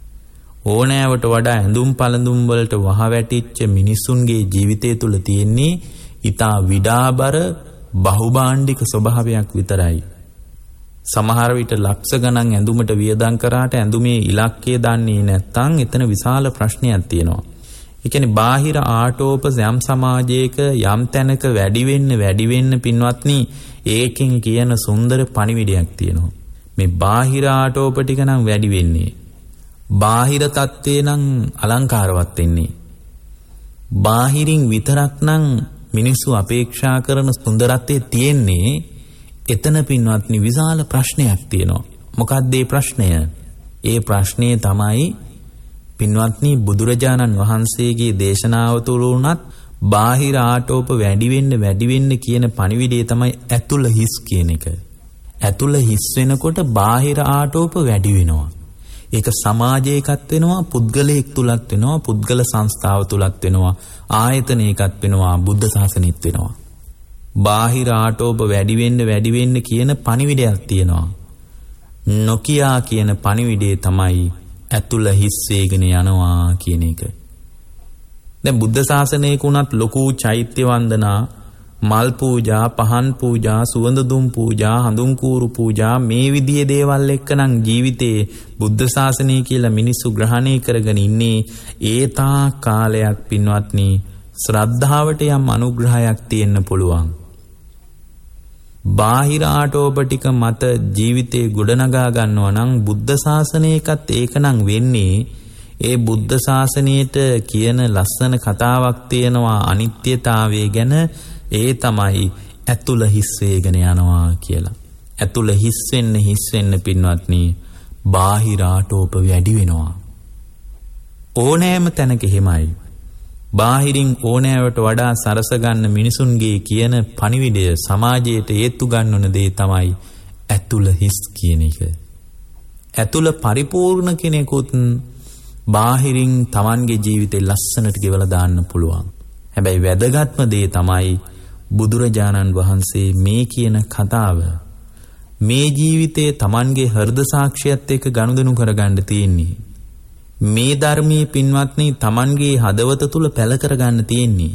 [SPEAKER 1] ඕනෑවට වඩා ඇඳුම් පළඳුම් වලට වහ වැටිච්ච මිනිසුන්ගේ ජීවිතය තුල තියෙන්නේ ඊටා විඩාබර බහුභාණ්ඩික ස්වභාවයක් විතරයි. සමහර විට ලක්ෂ ගණන් ඇඳුමට වියදම් කරාට ඇඳුමේ ඉලක්කය දන්නේ නැත්නම් එතන විශාල ප්‍රශ්නයක් තියෙනවා. ඒ කියන්නේ බාහිර ආටෝප යම් සමාජයක යම් තැනක වැඩි වෙන්න පින්වත්නි ඒකෙන් කියන සුන්දර පණිවිඩයක් තියෙනවා. මේ බාහිර ආටෝප ටික නම් වැඩි වෙන්නේ. බාහිර තත්ත්වේ නම් අලංකාරවත් වෙන්නේ. බාහිරින් විතරක් නම් මිනිස්සු අපේක්ෂා කරන සුන්දරත්වයේ තියෙන්නේ. එතන පින්වත්නි විශාල ප්‍රශ්නයක් තියෙනවා. මොකක්ද ඒ ප්‍රශ්නය? ඒ ප්‍රශ්නේ තමයි පින්වත්නි බුදුරජාණන් වහන්සේගේ දේශනාව තුළ උනත් බාහිර ආටෝප වැඩි වෙන්න කියන පණිවිඩය තමයි ඇතුළ හිස් කියන එක. ඇතුළ හිස් වෙනකොට බාහිර ආටෝප වැඩි වෙනවා. ඒක සමාජයකත් වෙනවා, පුද්ගලයෙක් තුලත් වෙනවා, පුද්ගල සංස්ථාව තුලත් වෙනවා, ආයතනයකත් වෙනවා, බුද්ධ ශාසනෙත් වෙනවා. බාහිර ආටෝප වැඩි වෙන්න කියන පණිවිඩයක් තියෙනවා. නොකියා කියන පණිවිඩය තමයි ඇතුළ හිස් වේගෙන යනවා කියන එක. දැන් බුද්ධ ශාසනයක උනත් ලොකු චෛත්‍ය වන්දනා, මල් පූජා, පහන් පූජා, සුවඳ දුම් පූජා, හඳුන් කූරු පූජා මේ විදිහේ දේවල් එක්කනම් ජීවිතේ බුද්ධ ශාසනය කියලා මිනිස්සු ග්‍රහණය කරගෙන ඉන්නේ. ඒ තා කාලයක් පින්වත්නි ශ්‍රද්ධාවට යම් අනුග්‍රහයක් තියෙන්න පුළුවන්. බාහිර ආටෝප ටික මත ජීවිතේ ගොඩනගා ගන්නවා නම් බුද්ධ ශාසනයකත් ඒකනම් වෙන්නේ. ඒ බුද්ධ ශාසනයට කියන ලස්සන කතාවක් තියෙනවා අනිත්‍යතාවය ගැන. ඒ තමයි ඇතුළ හිස් වේගෙන යනවා කියලා. ඇතුළ හිස් වෙන්න පින්වත්නි බාහිර ආටෝප වැඩි වෙනවා. ඕනෑම තැනක එහෙමයි. බාහිරින් ඕනෑවට වඩා සරස ගන්න මිනිසුන්ගේ කියන පණිවිඩය සමාජයට ඒත්තු ගන්නන දේ තමයි ඇතුළ හිස් කියන එක. ඇතුළ පරිපූර්ණ කෙනෙකුත් බාහිරින් Tamanගේ ජීවිතේ ලස්සනට ගෙවලා දාන්න පුළුවන්. හැබැයි වැදගත්ම දේ තමයි බුදුරජාණන් වහන්සේ මේ කියන කතාව මේ ජීවිතයේ Tamanගේ හෘද සාක්ෂියත් එක්ක ගනුදෙනු කරගන්න තියෙන්නේ. මේ ධර්මයේ පින්වත්නි Tamanගේ හදවත තුල පැල කරගන්න තියෙන්නේ.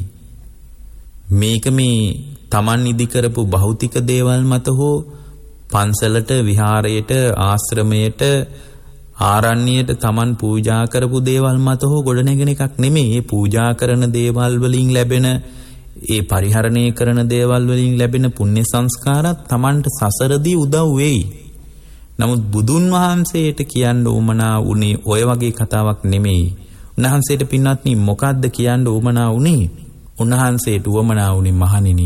[SPEAKER 1] මේක මේ Taman ඉදි කරපු භෞතික දේවල් මත හෝ පන්සලට, විහාරයට, ආශ්‍රමයට, ආරණ්‍යයට Taman පූජා කරපු දේවල් මත හෝ ගොඩනැගෙන එකක් නෙමෙයි. මේ පූජා කරන දේවල් වලින් ලැබෙන, ඒ පරිහරණය කරන දේවල් වලින් ලැබෙන පුණ්‍ය සංස්කාරات Tamanට සසරදී උදව් වෙයි. නමුත් බුදුන් වහන්සේට කියන්න උවමනා වුණේ ඔය වගේ කතාවක් නෙමෙයි. උන්වහන්සේට පින්වත්නි මොකද්ද කියන්න උවමනා වුණේ? උන්වහන්සේට උවමනා වුණේ මහණෙනි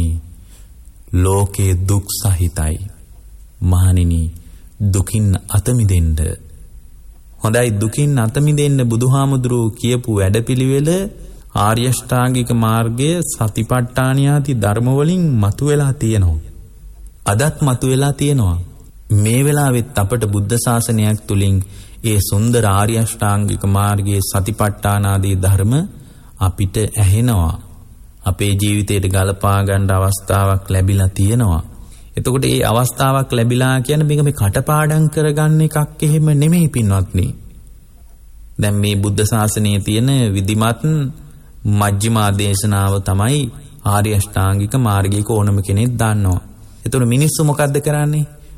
[SPEAKER 1] ලෝකේ දුක් සහිතයි. මහණෙනි දුකින් අත මිදෙන්න. හොඳයි, දුකින් අත මිදෙන්න බුදුහාමුදුරුවෝ කියපු වැඩපිළිවෙල ආර්ය අෂ්ටාංගික මාර්ගය සතිපට්ඨාන ආදී ධර්ම වලින් මතුවලා තියෙනවා. අදත් මතුවලා තියෙනවා. මේ වෙලාවෙත් අපට බුද්ධ ශාසනයක් තුලින් ඒ සුන්දර ආර්ය අෂ්ටාංගික මාර්ගයේ සතිපට්ඨාන ආදී ධර්ම අපිට ඇහෙනවා. අපේ ජීවිතයට ගලපා ගන්න අවස්ථාවක් ලැබිලා තියෙනවා. එතකොට මේ අවස්ථාවක් ලැබිලා කියන්නේ මේක මේ කටපාඩම් කරගන්න එකක් එහෙම නෙමෙයි පින්වත්නි. දැන් මේ බුද්ධ ශාසනයේ තියෙන විධිමත් මජ්ක්‍ධිමා දේශනාව තමයි ආර්ය අෂ්ටාංගික මාර්ගයක ඕනම කෙනෙක් දන්නවා. එතකොට මිනිස්සු මොකද්ද කරන්නේ?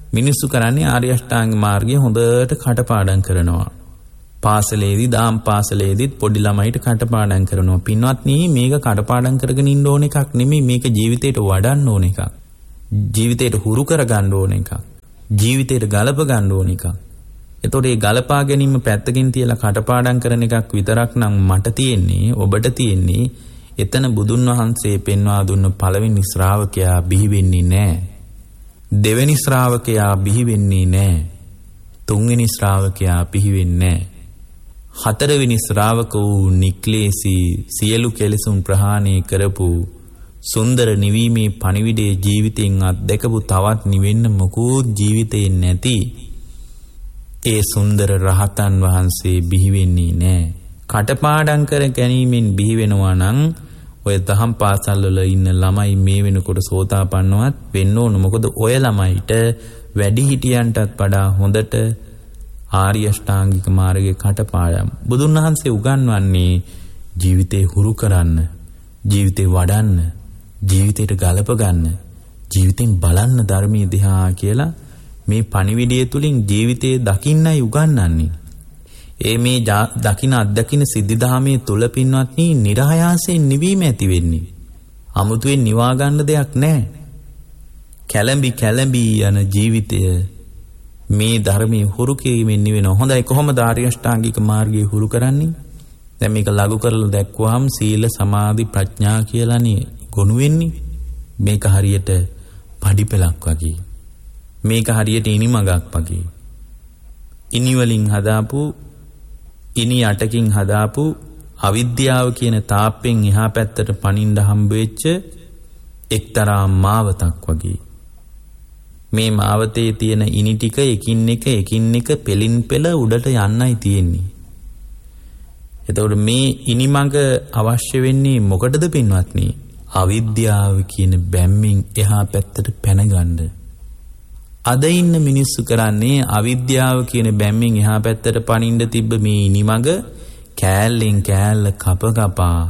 [SPEAKER 1] මිනිස්සු කරන්නේ ආර්ය අෂ්ටාංග මාර්ගය හොඳට කටපාඩම් කරනවා. පාසලේදී දාම් පාසලේදීත් පොඩි ළමයිට කටපාඩම් කරනවා. පින්වත්නි මේක කටපාඩම් කරගෙන ඉන්න ඕන එකක් නෙමෙයි, මේක ජීවිතේට වඩන්න ඕන එකක්. ජීවිතේට හුරු කරගන්න ඕන එකක්. ජීවිතේට ගලප ගන්න ඕන එකක්. එතකොට මේ ගලපා ගැනීම පැත්තකින් තියලා කටපාඩම් කරන එකක් විතරක් නම් මට තියෙන්නේ, ඔබට තියෙන්නේ, එතන බුදුන් වහන්සේ පෙන්වා දුන්න පළවෙනි ශ්‍රාවකයා බිහි වෙන්නේ නැහැ. දෙවෙනි ශ්‍රාවකයා බිහි වෙන්නේ නැහැ. තුන්වෙනි ශ්‍රාවකයා බිහි වෙන්නේ නැහැ. හතරවෙනි ශ්‍රාවක වූ නික්ලේසී සියලු කෙලෙසුන් ප්‍රහාණය කරපු සුන්දර නිවීමේ පණිවිඩයේ ජීවිතෙන් අත්දැකපු තවත් නිවෙන්න මොකුත් ජීවිතේ නැති ඒ සුන්දර රහතන් වහන්සේ බිහි වෙන්නේ නැහැ. කටපාඩම් කර ගැනීමෙන් බිහි වෙනවා නම් ඔය දහම් පාසල් වල ඉන්න ළමයි මේ වෙනකොට සෝතාපන්නවත් වෙන්න ඕන. මොකද ඔය ළමයිට වැඩි හිටියන්ටත් වඩා හොඳට ආර්ය අෂ්ටාංගික මාර්ගයේ කටපාඩම් බුදුන් වහන්සේ උගන්වන්නේ ජීවිතේ හුරු කරන්න, ජීවිතේ වඩන්න, ජීවිතේට ගලප ගන්න, ජීවිතෙන් බලන්න ධර්මයේ දිහා කියලා මේ පණිවිඩය තුලින් ජීවිතේ දකින්නයි උගන්වන්නේ. ඒ මේ දකින අත්දකින සිද්ධාමයේ තුල පින්වත්නි නිරායාසයෙන් නිවීම ඇති වෙන්නේ. අමුතුවෙන් නිවා ගන්න දෙයක් නැහැ. කැළඹි යන ජීවිතය මේ ධර්මයේ හුරු කිරීමෙන් නිවෙන. හොඳයි, කොහොමද ආර්ය අෂ්ටාංගික මාර්ගයේ හුරු කරන්නේ? දැන් මේක ලඝු කරලා දැක්වුවාම සීල සමාධි ප්‍රඥා කියලානේ ගොනු වෙන්නේ. මේක හරියට පඩිපෙලක් වගේ. මේක හරියට ඉනිමගක් වගේ. ඉනි වලින් හදාපු, ඉනි යටකින් හදාපු අවිද්‍යාව කියන තාප්පෙන් එහා පැත්තට පනින්න හම්බ වෙච්ච එක්තරා මාවතක් වගේ. මේ මාවතේ තියෙන ඉනි ටික එකින් එක පෙලින් පෙළ උඩට යන්නයි තියෙන්නේ. එතකොට මේ ඉනිමඟ අවශ්‍ය වෙන්නේ මොකටද පින්වත්නි? අවිද්‍යාව කියන බැම්මෙන් එහා පැත්තට පැනගන්න. අද ඉන්න මිනිස්සු කරන්නේ අවිද්‍යාව කියන බැම්මෙන් එහා පැත්තට පනින්න තිබ්බ මේ ඉනිමඟ කෑල්ලෙන් කෑල්ල කපා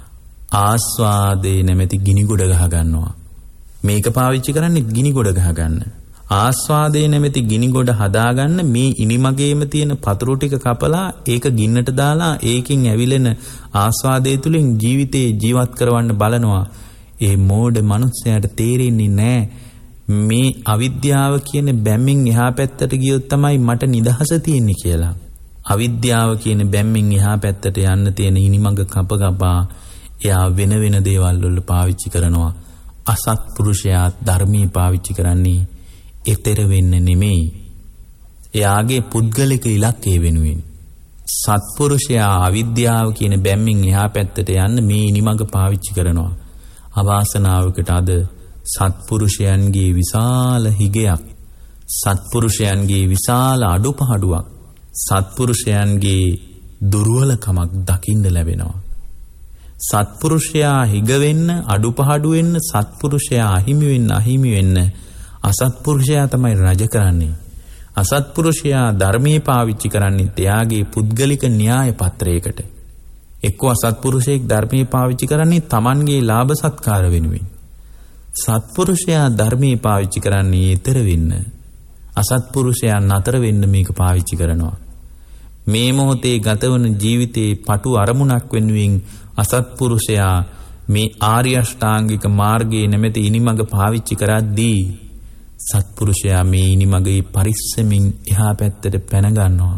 [SPEAKER 1] ආස්වාදේ නැමැති ගිනි ගොඩ ගහ ගන්නවා. මේක පාවිච්චි කරන්නේ ගිනි ගොඩ ගහ ගන්න. ආස්වාදේ නැමැති ගිනි ගොඩ හදාගන්න මේ ඉනිමගේම තියෙන පතුරු ටික කපලා ඒක ගින්නට දාලා ඒකෙන් ඇවිලෙන ආස්වාදයේ තුලින් ජීවිතේ ජීවත් කරවන්න බලනවා. ඒ මෝඩ මනුස්සයාට තේරෙන්නේ නැහැ මේ අවිද්‍යාව කියන බැම්මෙන් එහා පැත්තට ගියොත් තමයි මට නිදහස තියෙන්නේ කියලා. අවිද්‍යාව කියන බැම්මෙන් එහා පැත්තට යන්න තියෙන ඉනිමඟ කපා එයා වෙන දේවල් වල පාවිච්චි කරනවා. අසත්පුරුෂයා ධර්මී පාවිච්චි කරන්නේ ඊතර වෙන්න නෙමෙයි. එයාගේ පුද්ගලික ඉලක්කය වෙනුවෙන්. සත්පුරුෂයා අවිද්‍යාව කියන බැම්මෙන් එහා පැත්තට යන්න මේ ඉනිමඟ පාවිච්චි කරනවා. අවාසනාවකට අද සත්පුරුෂයන්ගේ විශාල හිගයක්, සත්පුරුෂයන්ගේ විශාල අඩුපාඩුවක්, සත්පුරුෂයන්ගේ දුර්වලකමක් දකින්න ලැබෙනවා. සත්පුරුෂයා හිග වෙන්න, අඩුපාඩු වෙන්න, සත්පුරුෂයා අහිමි වෙන්න අසත්පුරුෂයා තමයි රජ කරන්නේ. අසත්පුරුෂයා ධර්මයේ පාවිච්චි කරන්නේ එයාගේ පුද්ගලික න්‍යාය පත්‍රයකට. එක්ක අසත්පුරුෂයෙක් ධර්මයේ පාවිච්චි කරන්නේ Tamanගේ ලාභ සත්කාර වෙනුවෙන්. සත්පුරුෂයා ධර්මයේ පාවිච්චි කරන්නේ ඊතර වෙන්න. අසත්පුරුෂයා නතර වෙන්න මේක පාවිච්චි කරනවා. මේ මොහොතේ ගතවන ජීවිතේ පටු අරමුණක් වෙනුවෙන් අසත්පුරුෂයා මේ ආර්ය අෂ්ටාංගික මාර්ගයේ නැමැති ඉනිමඟ පාවිච්චි කරද්දී සත්පුරුෂයා මේ ඉනිමඟේ පරිස්සමින් එහා පැත්තට පැන ගන්නවා.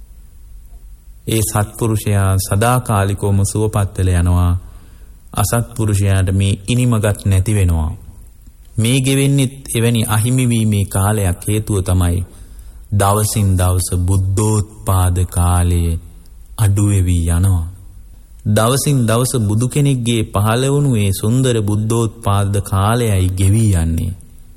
[SPEAKER 1] ඒ සත්පුරුෂයා සදාකාලිකවම සුවපත් වෙලා යනවා. අසත්පුරුෂයාට මේ ඉනිමඟක් නැති වෙනවා. මේ ගෙවෙන්නේ එවැනි අහිමි වීමේ කාලයක් හේතුව තමයි දවසින් දවස බුද්ධෝත්පාද කාලයේ අඩු වෙවි යනවා. දවසින් දවස බුදු කෙනෙක්ගේ පහළ වුණු ඒ සුන්දර බුද්ධෝත්පාද කාලයයි ගෙවි යන්නේ.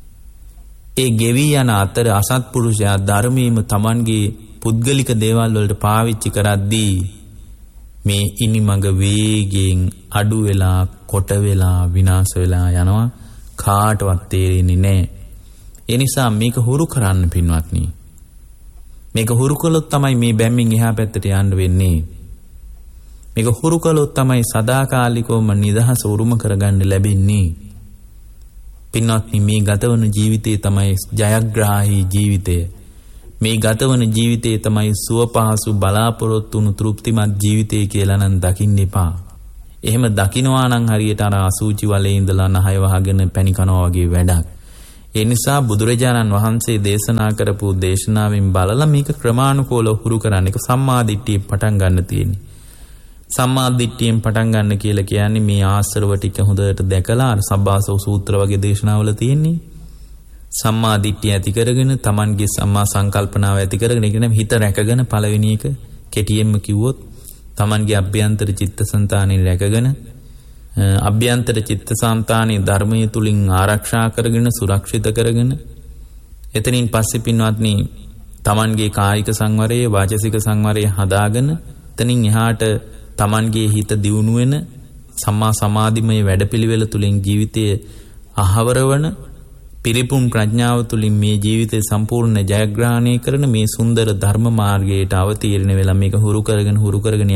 [SPEAKER 1] ඒ ගෙවි යන අතර අසත්පුරුෂයා ධර්මයේම Tamanගේ පුද්ගලික දේවල් වලට පාවිච්චි කරද්දී මේ ඉනිමඟ වේගයෙන් අඩු වෙලා, කොට වෙලා, විනාශ වෙලා යනවා. කාටවත් තේරෙන්නේ නැහැ. ඒ නිසා මේක හුරු කරන්න පින්වත්නි. මේක හුරු කළොත් තමයි මේ බැම්මින් එහා පැත්තට යන්න වෙන්නේ. මේක හුරු කළොත් තමයි සදාකාලිකවම නිදහස උරුම කරගන්න ලැබෙන්නේ. පින්වත්නි මේ ගතවන ජීවිතේ තමයි ජයග්‍රාහී ජීවිතය. මේ ගතවන ජීවිතේ තමයි සුවපහසු බලාපොරොත්තු වුණු තෘප්තිමත් ජීවිතය කියලා නම් දකින්න එපා. එහෙම දකින්නවා නම් හරියට අර අසූචි වලේ ඉඳලා නහය වහගෙන පැණි කනවා වගේ වැඩක්. ඒ නිසා බුදුරජාණන් වහන්සේ දේශනා කරපු දේශනාවෙන් බලලා මේක ක්‍රමානුකූලව හුරු කරන්න. ඒක සම්මාදිට්ඨියෙන් පටන් ගන්න තියෙන්නේ. සම්මාදිට්ඨියෙන් පටන් ගන්න කියලා කියන්නේ මේ ආශ්‍රව ටික හොඳට දැකලා අර සබ්බාසව සූත්‍ර වගේ දේශනාවල තියෙන්නේ. සම්මාදිට්ඨිය ඇති කරගෙන Tamanගේ සම්මා සංකල්පනාව ඇති කරගෙන ඉගෙන හිත රැකගෙන පළවෙනි එක කෙටියෙන්ම කිව්වොත් Tamanගේ අභ්‍යන්තර චිත්තසංතානෙ රැකගෙන අභ්‍යන්තර චිත්තසංතානෙ ධර්මයේ තුලින් ආරක්ෂා කරගෙන සුරක්ෂිත කරගෙන එතනින් පස්සේ පින්වත්නි Tamanගේ කායික සංවරය වාචසික සංවරය හදාගෙන එතනින් එහාට Tamanගේ හිත දියුණු වෙන සම්මා සමාධිමය වැඩපිළිවෙල තුලින් ජීවිතයේ අහවරවන පිරිපුන් ප්‍රඥාව තුලින් මේ ජීවිතේ සම්පූර්ණ ජයග්‍රහණය කරන මේ සුන්දර ධර්ම මාර්ගයට අවතීර්ණ වෙලා මේක හුරු කරගෙන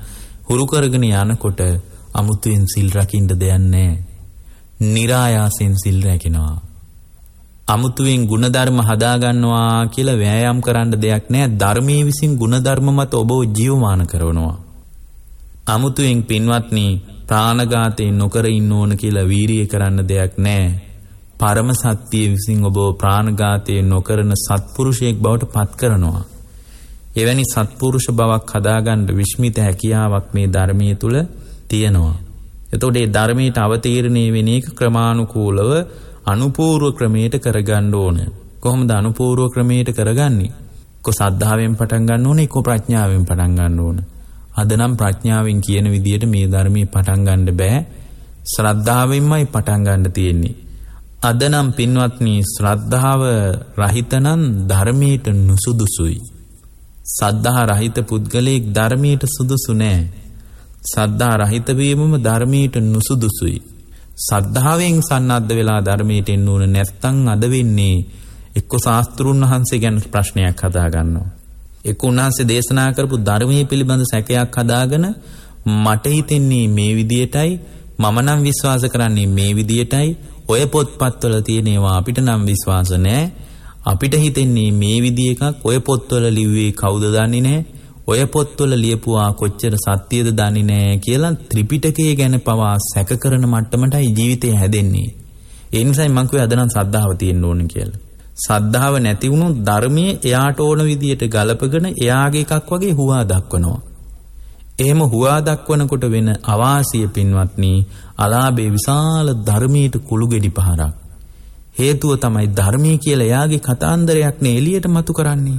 [SPEAKER 1] යනකොට අමුතුවෙන් සිල් රකින්න දෙයක් නැහැ. નિરાයාසෙන් සිල් රැකිනවා. අමුතුවෙන් ಗುಣධර්ම හදා ගන්නවා කියලා වෑයම් කරන්න දෙයක් නැහැ. ධර්මයේ විසින් ಗುಣධර්ම මත ඔබව ජීවමාන කරනවා. අමුතුවෙන් පින්වත්නි ප්‍රාණඝාතේ නොකර ඉන්න ඕන කියලා වීරිය කරන්න දෙයක් නැහැ. පරම සත්‍ය විසින් ඔබ ප්‍රාණඝාතයේ නොකරන සත්පුරුෂයෙක් බවට පත් කරනවා. එවැනි සත්පුරුෂ බවක් හදාගන්න විශ්මිත හැකියාවක් මේ ධර්මයේ තුල තියෙනවා. එතකොට මේ ධර්මයට අවතීර්ණය වෙන එක ක්‍රමානුකූලව අනුපූර්ව ක්‍රමයට කරගන්න ඕන. කොහොමද අනුපූර්ව ක්‍රමයට කරගන්නේ? කො සද්ධාවෙන් පටන් ගන්න ඕනේ, කො ප්‍රඥාවෙන් පටන් ගන්න ඕන. අද නම් ප්‍රඥාවෙන් කියන විදිහට මේ ධර්මයේ පටන් ගන්න බෑ. ශ්‍රද්ධාවෙන්මයි පටන් ගන්න තියෙන්නේ. අද නම් පින්වත්නි ශ්‍රද්ධාව රහිතනම් ධර්මයට නුසුදුසුයි. සද්ධා රහිත පුද්ගලයෙක් ධර්මයට සුදුසු නෑ. සද්ධා රහිත වීමම ධර්මයට නුසුදුසුයි. සද්ධාවෙන් සන්නද්ධ වෙලා ධර්මයට එන්න ඕන නැත්නම් අද වෙන්නේ එක්ක ශාස්ත්‍රුන් වහන්සේ ගැන ප්‍රශ්නයක් හදා ගන්නවා. එක්ක උන්වහන්සේ දේශනා කරපු ධර්මයේ පිළිබඳ සැකයක් හදාගෙන මට හිතෙන්නේ මේ විදියටයි මම නම් විශ්වාස කරන්නේ මේ විදියටයි ඔය පොත්පත්වල තියෙන ඒවා අපිට නම් විශ්වාස නැහැ. අපිට හිතෙන්නේ මේ විදිය එකක් ඔය පොත්වල ලිව්වේ කවුද දන්නේ නැහැ. ඔය පොත්වල ලියපුවා කොච්චර සත්‍යද දන්නේ නැහැ කියලා ත්‍රිපිටකය ගැන පවා සැක කරන මට්ටමටයි ජීවිතය හැදෙන්නේ. ඒ නිසායි මම කිව්වේ අද නම් සද්ධාව තියෙන්න ඕනේ කියලා. සද්ධාව නැති වුණොත් ධර්මයේ එයාට ඕන විදියට ගලපගෙන එයාගේ එකක් වගේ හුවා දක්වනවා. එහෙම හුවා දක්වනකොට වෙන අවාසිය පින්වත්නි අලාභේ විශාල ධර්මයට කුළු ගෙඩි පහරක්. හේතුව තමයි ධර්මයේ කියලා එයාගේ කතාන්දරයක් නේ එළියට මතු කරන්නේ.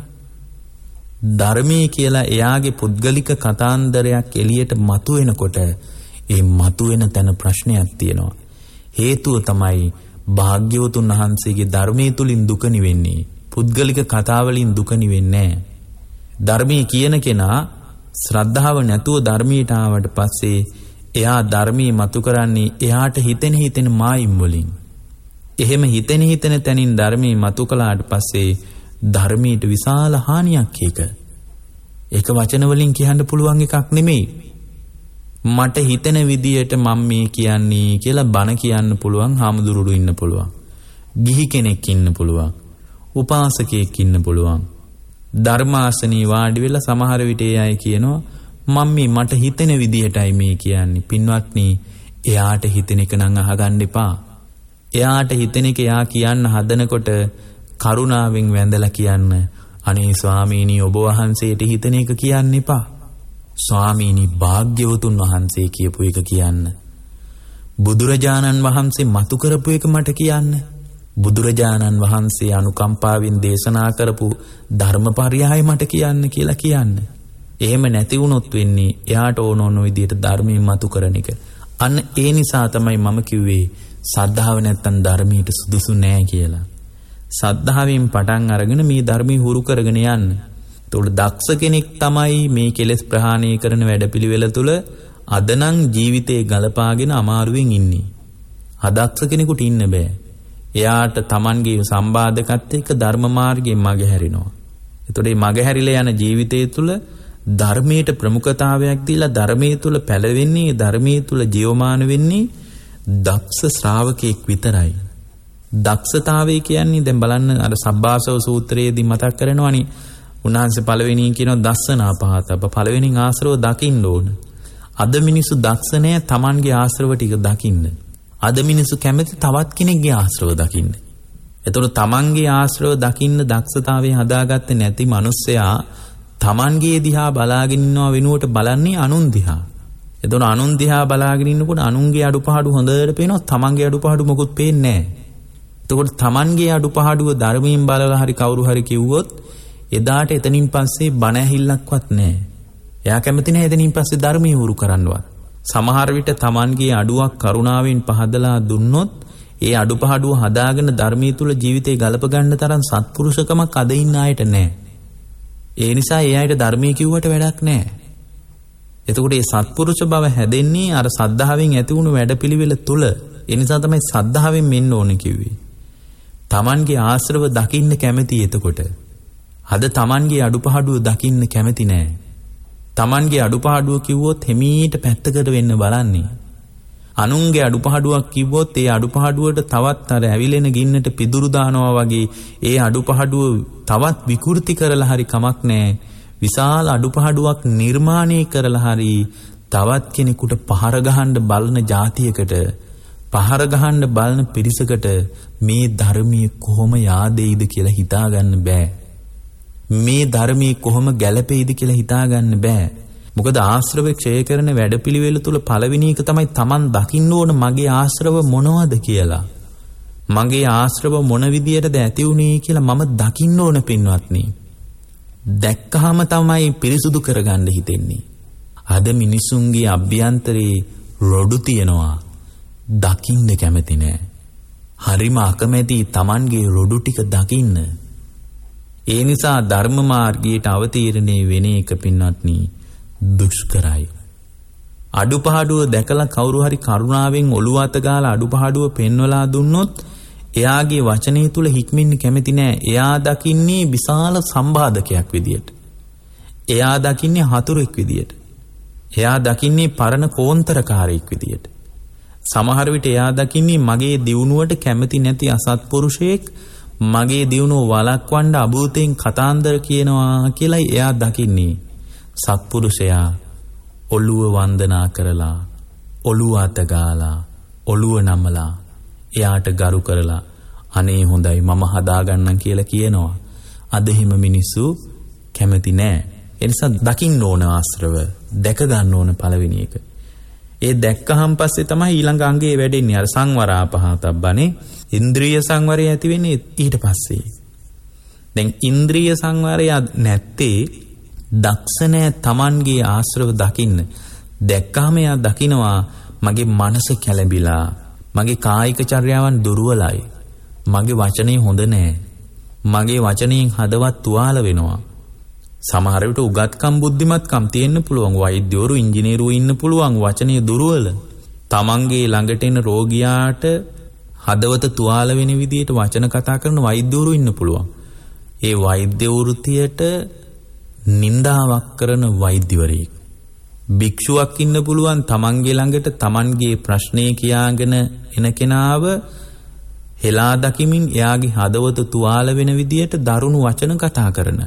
[SPEAKER 1] ධර්මයේ කියලා එයාගේ පුද්ගලික කතාන්දරයක් එළියට මතු වෙනකොට ඒ මතු වෙන තැන ප්‍රශ්නයක් තියෙනවා. හේතුව තමයි භාග්‍යවතුන් වහන්සේගේ ධර්මයේ තුලින් දුක නිවෙන්නේ. පුද්ගලික කතාවලින් දුක නිවෙන්නේ නැහැ. ධර්මයේ කියන කෙනා ශ්‍රද්ධාව නැතුව ධර්මයට ආවට පස්සේ එයා ධර්මයේ මතු කරන්නේ එයාට හිතෙන මායිම් වලින්. එහෙම හිතෙන තැනින් ධර්මයේ මතු කළාට පස්සේ ධර්මයට විශාල හානියක් ඒක. ඒක වචන වලින් කියන්න පුළුවන් එකක් නෙමෙයි. මට හිතෙන විදියට මම මේ කියන්නේ කියලා බණ කියන්න පුළුවන් හාමුදුරුවෝ ඉන්න පුළුවන්. ගිහි කෙනෙක් ඉන්න පුළුවන්. උපාසකයෙක් ඉන්න පුළුවන්. ධර්මාසනී වාඩි වෙලා සමහර විට ඒ අය කියනවා මම මේ මට හිතෙන විදියටයි මේ කියන්නේ. පින්වත්නි එයාට හිතෙන එක නම් අහගන්න එපා. එයාට හිතෙන එක එයා කියන්න හදනකොට කරුණාවෙන් වැඳලා කියන්න අනේ ස්වාමීනි ඔබ වහන්සේට හිතෙන එක කියන්න එපා. ස්වාමීනි භාග්‍යවතුන් වහන්සේ කියපු එක කියන්න. බුදුරජාණන් වහන්සේ මතු කරපු එක මට කියන්න. බුදුරජාණන් වහන්සේ අනුකම්පාවෙන් දේශනා කරපු ධර්මපරියාය මට කියන්න කියලා කියන්න. එහෙම නැති වුණොත් වෙන්නේ එයාට ඕන විදියට ධර්මයෙන් මතු කරන එක. අන්න ඒ නිසා තමයි මම කිව්වේ සද්ධාව නැත්තම් ධර්මයට සුදුසු නෑ කියලා. සද්ධාවෙන් පටන් අරගෙන මේ ධර්මී හුරු කරගෙන යන්න. ඒතකොට දක්ෂ කෙනෙක් තමයි මේ කෙලෙස් ප්‍රහාණය කරන වැඩපිළිවෙල තුල අදනම් ජීවිතේ ගලපාගෙන අමාරුවෙන් ඉන්නේ. අදක්ෂ කෙනෙකුට ඉන්න බෑ. එයාට Tamanගේ සම්බාධකත් එක්ක ධර්ම මාර්ගයෙන් මගහැරිනවා. ඒතකොට මේ මගහැරිලා යන ජීවිතය තුල ධර්මයට ප්‍රමුඛතාවයක් දීලා ධර්මයේ තුල පැලවෙන්නේ ධර්මයේ තුල ජීවමාන වෙන්නේ දක්ෂ ශ්‍රාවකෙක් විතරයි. දක්ෂතාවය කියන්නේ දැන් බලන්න අර සබ්බාසව සූත්‍රයේදී මතක් කරනවනේ උන්වහන්සේ පළවෙනියෙන් කියනවා දස්සනා පහතබ්බ පළවෙනින් ආශ්‍රව දකින්න ඕන. අද මිනිස්සු දක්ෂ නැහැ Tamanගේ ආශ්‍රව ටික දකින්න. අද මිනිස්සු කැමති තවත් කෙනෙක්ගේ ආශ්‍රව දකින්න. එතකොට Tamanගේ ආශ්‍රව දකින්න දක්ෂතාවය හදාගත්තේ නැති මිනිස්සයා Tamanගේ දිහා බලාගෙන ඉන්නව වෙනුවට බලන්නේ අනුන් දිහා. එතකොට අනුන් දිහා බලාගෙන ඉන්නකොට අනුන්ගේ අඩුපාඩු හොඳට පේනවා Tamanගේ අඩුපාඩු මොකුත් පේන්නේ නැහැ. එතකොට Tamanගේ අඩුපාඩුව ධර්මයෙන් බලලා හරි කවුරු හරි කිව්වොත් එදාට එතනින් පස්සේ බණ ඇහිල්ලක්වත් නැහැ. එයා කැමති නැහැ එතනින් පස්සේ ධර්මයේ උරු කරන්නවත්. සමහර විට Tamanගේ අඩුවක් කරුණාවෙන් පහදලා දුන්නොත් ඒ අඩුපාඩුව හදාගෙන ධර්මයේ තුල ජීවිතේ ගලප ගන්න තරම් සත්පුරුෂකමක් අද ඉන්න අයට නැහැ. ඒ නිසා ඒ අයට ධර්මයේ කිව්වට වැඩක් නැහැ. එතකොට මේ සත්පුරුෂ බව හැදෙන්නේ අර සද්ධාවෙන් ඇති වුණු වැඩපිළිවෙල තුල. ඒ නිසා තමයි සද්ධාවෙන් මෙන්න ඕනේ කිව්වේ. Tamanගේ ආශ්‍රව දකින්න කැමති එතකොට. අද Tamanගේ අඩුපාඩුව දකින්න කැමති නැහැ. Tamanගේ අඩුපාඩුව කිව්වොත් හිමීට පැත්තකට වෙන්න බලන්නේ. අනුන්ගේ අඩුපාඩුවක් කිව්වොත් ඒ අඩුපාඩුවට තවත් අර ඇවිලෙන ගින්නට පිදුරු දානවා වගේ ඒ අඩුපාඩුව තවත් විකෘති කරලා හරි කමක් නැහැ. විශාල අඩුපාඩුවක් නිර්මාණය කරලා හරි තවත් කෙනෙකුට පහර ගහන්න බලන જાතියකට පහර ගහන්න බලන පිරිසකට මේ ධර්මයේ කොහොම yaadෙයිද කියලා හිතාගන්න බෑ. මේ ධර්මයේ කොහොම ගැළපෙයිද කියලා හිතාගන්න බෑ. මොකද ආශ්‍රව ක්ෂය කරන වැඩපිළිවෙල තුල පළවෙනි එක තමයි Taman දකින්න ඕන මගේ ආශ්‍රව මොනවද කියලා. මගේ ආශ්‍රව මොන විදියටද ඇති වුනේ කියලා මම දකින්න ඕන පින්වත්නි. දැක්කහම තමයි පිරිසුදු කරගන්න හිතෙන්නේ. අද මිනිසුන්ගේ අභ්‍යන්තරේ රොඩු තියනවා. දකින්න කැමති නෑ. හරිම අකමැති Tamanගේ රොඩු ටික දකින්න. ඒ නිසා ධර්ම මාර්ගයට අවතීර්ණේ වෙන එක පින්වත්නි දුෂ්කරයි. අඩුපාඩුව දැකලා කවුරු හරි කරුණාවෙන් ඔළුව අත ගාලා අඩුපාඩුව පෙන්වලා දුන්නොත් එයාගේ වචනේ තුල හික්මෙන්න කැමති නෑ. එයා දකින්නේ විශාල සම්බාධකයක් විදියට. එයා දකින්නේ හතුරෙක් විදියට. එයා දකින්නේ පරණ කෝන්තරකාරයෙක් විදියට. සමහර විට එයා දකින්නේ මගේ දියුණුවට කැමති නැති අසත්පුරුෂයෙක් මගේ දියුණුව වළක්වන්න අභූතෙන් කතාන්දර කියනවා කියලා එයා දකින්නේ. සත්පුරුෂයා ඔළුව වන්දනා කරලා ඔළුව අත ගාලා ඔළුව නමලා එයාට ගරු කරලා අනේ හොඳයි මම හදාගන්නම් කියලා කියනවා. අද හිම මිනිස්සු කැමති නෑ. ඒ නිසා දකින්න ඕන ආශ්‍රව දැක ගන්න ඕන පළවෙනි එක. ඒ දැක්කහම පස්සේ තමයි ඊළඟ අංගයේ වැඩෙන්නේ අර සංවරාපහතබ්බනේ. ඉන්ද්‍රිය සංවරය ඇති වෙන්නේ ඊට පස්සේ. දැන් ඉන්ද්‍රිය සංවරය නැත්තේ දක්ෂ නැහැ Tamanගේ ආශ්‍රව දකින්න. දැක්කහම එයා දකිනවා මගේ මනස කැළඹිලා, මගේ කායික චර්යාවන් දුර්වලයි, මගේ වචනේ හොඳ නැහැ, මගේ වචනයෙන් හදවත් තුවාල වෙනවා. සමහර විට උගත්කම් බුද්ධිමත්කම් තියෙන්න පුළුවන්, වෛද්‍යවරු ඉංජිනේරුවෝ ඉන්න පුළුවන්, වචනේ දුර්වල. Tamanගේ ළඟට එන රෝගියාට හදවත තුවාල වෙන විදිහට වචන කතා කරන වෛද්‍යවරු ඉන්න පුළුවන්. ඒ වෛද්‍ය වෘත්තියට නින්දාවක් කරන වෛද්‍යවරයෙක්. භික්ෂුවක් ඉන්න පුළුවන් Tamanගේ ළඟට Tamanගේ ප්‍රශ්නේ කියාගෙන එන කෙනාව හෙලා දකිමින් එයාගේ හදවත තුවාල වෙන විදිහට දරුණු වචන කතා කරන.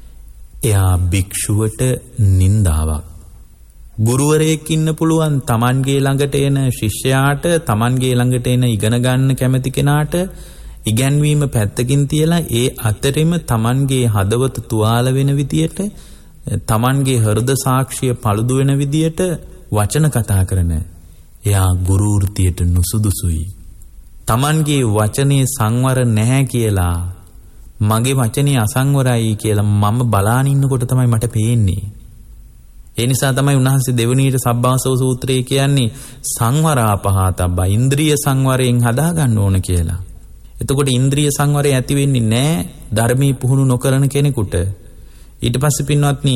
[SPEAKER 1] එයා භික්ෂුවට නින්දාවක්. ගුරුවරයෙක් ඉන්න පුළුවන් Tamanගේ ළඟට එන ශිෂ්‍යයාට, Tamanගේ ළඟට එන ඉගෙන ගන්න කැමති කෙනාට ඉගැන්වීම පැත්තකින් තියලා ඒ අතරෙම Tamanගේ හදවත තුවාල වෙන විදියට, Tamanගේ හෘද සාක්ෂිය පළුදු වෙන විදියට වචන කතා කරන. එයා ගුරු වෘත්තියට නුසුදුසුයි. Tamanගේ වචනේ සංවර නැහැ කියලා, මගේ වචනේ අසංවරයි කියලා මම බලාන ඉන්නකොට තමයි මට පේන්නේ. ඒ නිසා තමයි උන්වහන්සේ දෙවණීට සබ්බාසව සූත්‍රයේ කියන්නේ සංවරාපහතබ්බා, ඉන්ද්‍රිය සංවරයෙන් හදා ගන්න ඕන කියලා. එතකොට ඉන්ද්‍රිය සංවරය ඇති වෙන්නේ නැහැ ධර්මී පුහුණු නොකරන කෙනෙකුට. ඊට පස්සේ පින්වත්නි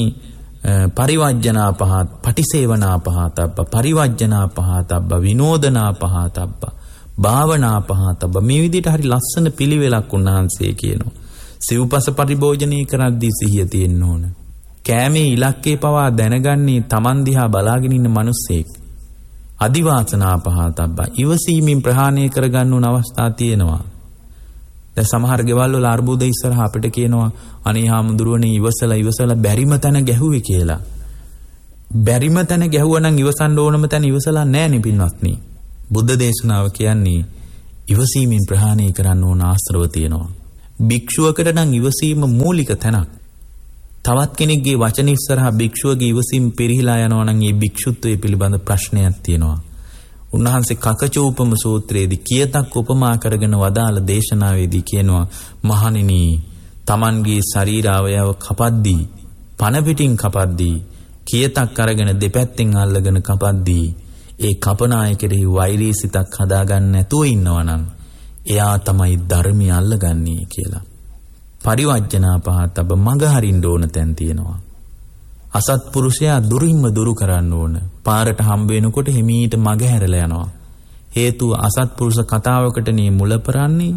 [SPEAKER 1] පරිවර්ජනාපහත, පටිසේවනාපහතබ්බ, පරිවර්ජනාපහතබ්බ, විනෝදනාපහතබ්බ, භාවනාපහතබ්බ, මේ විදිහට හරි ලස්සන පිළිවෙලක් උන්වහන්සේ කියනවා. සිව්පස පරිභෝජනය කරද්දී සිහිය තියෙන්න ඕන. කෑමේ ඉලක්කේ පවා දැනගන්නේ Taman දිහා බලාගෙන ඉන්න මිනිස්සෙක්. අදිවාසනාපහතබ්බ, ඉවසීමෙන් ප්‍රහාණය කරගන්න ඕන අවස්ථා තියෙනවා. දැන් සමහර ගෙවල් වල අර්බුද ඉස්සරහ අපිට කියනවා අනේ හාමුදුරුවනේ ඉවසලා බැරිම තැන ගැහුවේ කියලා. බැරිම තැන ගැහුවා නම් ඉවසන්න ඕනම තැන ඉවසලා නැහැ පින්වත්නි. බුද්ධ දේශනාව කියන්නේ ඉවසීමෙන් ප්‍රහාණය කරන්න ඕන ආශ්‍රව තියෙනවා. භික්ෂුවකට නම් ඉවසීම මූලික තැනක්. තවත් කෙනෙක්ගේ වචන ඉස්සරහා භික්ෂුවගේ ඉවසීම පිරිහිලා යනවා නම් ඒ භික්ෂුත්වයේ පිළිබඳ ප්‍රශ්නයක් තියෙනවා. උන්වහන්සේ කකචූපම සූත්‍රයේදී කියතක් උපමා කරගෙන වදාළ දේශනාවේදී කියනවා මහණෙනි Tamanගේ ශරීර අවයව කපද්දී පණ පිටින් කපද්දී කියතක් අරගෙන දෙපැත්තෙන් අල්ලගෙන කපද්දී ඒ කපන අය කෙරෙහි වෛරී සිතක් හදාගන්න නැතුව ඉන්නවනම් එයා තමයි ධර්මය අල්ලගන්නේ කියලා. පරිවර්ජනා පහතබ මග හරින්න ඕන තැන් තියෙනවා. අසත්පුරුෂයා දුරින්ම දුරු කරන්න ඕන. පාරට හම්බ වෙනකොට හිමීට මග හැරලා යනවා. හේතුව අසත්පුරුෂ කතාවකට නේ මුල පරන්නේ.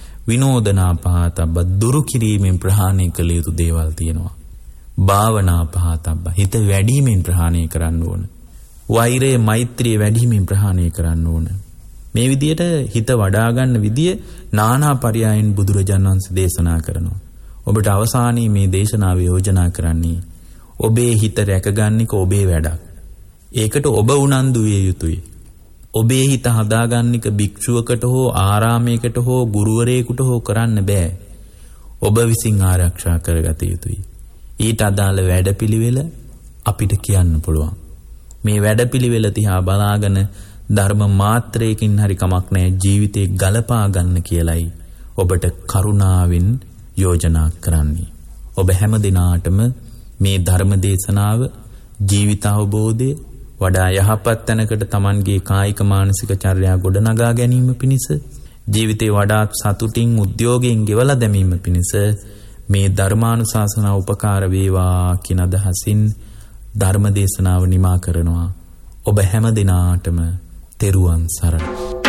[SPEAKER 1] විනෝදනා පහතබ දුරු කිරීමෙන් ප්‍රහාණය කළ යුතු දේවල් තියෙනවා. භාවනා පහතබ හිත වැඩිමින් ප්‍රහාණය කරන්න ඕන. වෛරය මෛත්‍රිය වැඩිමින් ප්‍රහාණය කරන්න ඕන. මේ විදියට හිත වඩා ගන්න විදිය නානා පරයයන් බුදුරජාණන් වහන්සේ දේශනා කරනවා. ඔබට අවසානයේ මේ දේශනාව යෝජනා කරන්නේ ඔබේ හිත රැකගන්නක ඔබේ වැඩක්. ඒකට ඔබ උනන්දු විය යුතුයි. ඔබේ හිත හදාගන්නක භික්ෂුවකට හෝ ආරාමයකට හෝ ගුරුවරයෙකුට හෝ කරන්න බෑ. ඔබ විසින් ආරක්ෂා කරගත යුතුයි. ඊට අදාළ වැඩපිළිවෙල අපිට කියන්න පුළුවන්. මේ වැඩපිළිවෙල තියා බලාගෙන ධර්ම මාත්‍රයකින් හරි කමක් නැහැ ජීවිතේ ගලපා ගන්න කියලයි ඔබට කරුණාවෙන් යෝජනා කරන්නේ. ඔබ හැම දිනාටම මේ ධර්ම දේශනාව ජීවිත අවබෝධය වඩා යහපත් තැනකට Tamanගේ කායික මානසික චර්යා ගොඩනගා ගැනීම පිණිස ජීවිතේ වඩා සතුටින් උද්‍යෝගයෙන් ගෙවලා දැමීම පිණිස මේ ධර්මානුශාසනාව උපකාර වේවා කියන අදහසින් ධර්ම දේශනාව නිමා කරනවා. ඔබ හැම දිනාටම තෙරුවන් සරණයි.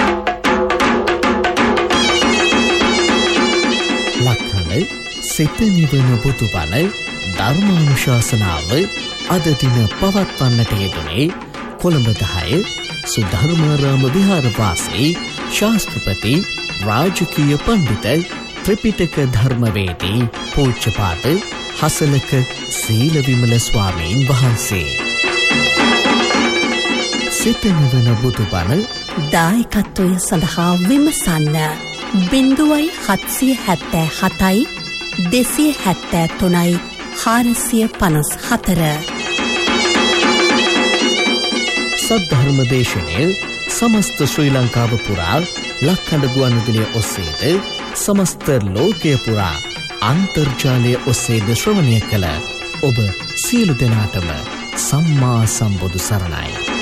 [SPEAKER 2] ලක්හඬ සිත නිවන බුදුබණ ධර්මානුශාසනාව අද දින පවත්වන්නට යෙදුනේ කොළඹ 10 සුධර්මාරාම විහාරවාසී ශාස්ත්‍රපති රාජකීය පඬිත ත්‍රිපිටක ධර්මවේදී පූජ්‍යපාද හසලක සීලවිමල ස්වාමීන් වහන්සේ. සිත නිවන බුදුබණ
[SPEAKER 3] දායකත්වය සඳහා විමසන්න 0777 273 454.
[SPEAKER 2] සද්ධර්ම දේශනය සමස්ත ශ්‍රී ලංකාව පුරා ලක්හඬ ගුවන්විදුලිය ඔස්සේද සමස්ත ලෝකය පුරා අන්තර්ජාලය ඔස්සේද ශ්‍රවණය කළ ඔබ සියලු දෙනාටම සම්මා සම්බුදු සරණයි.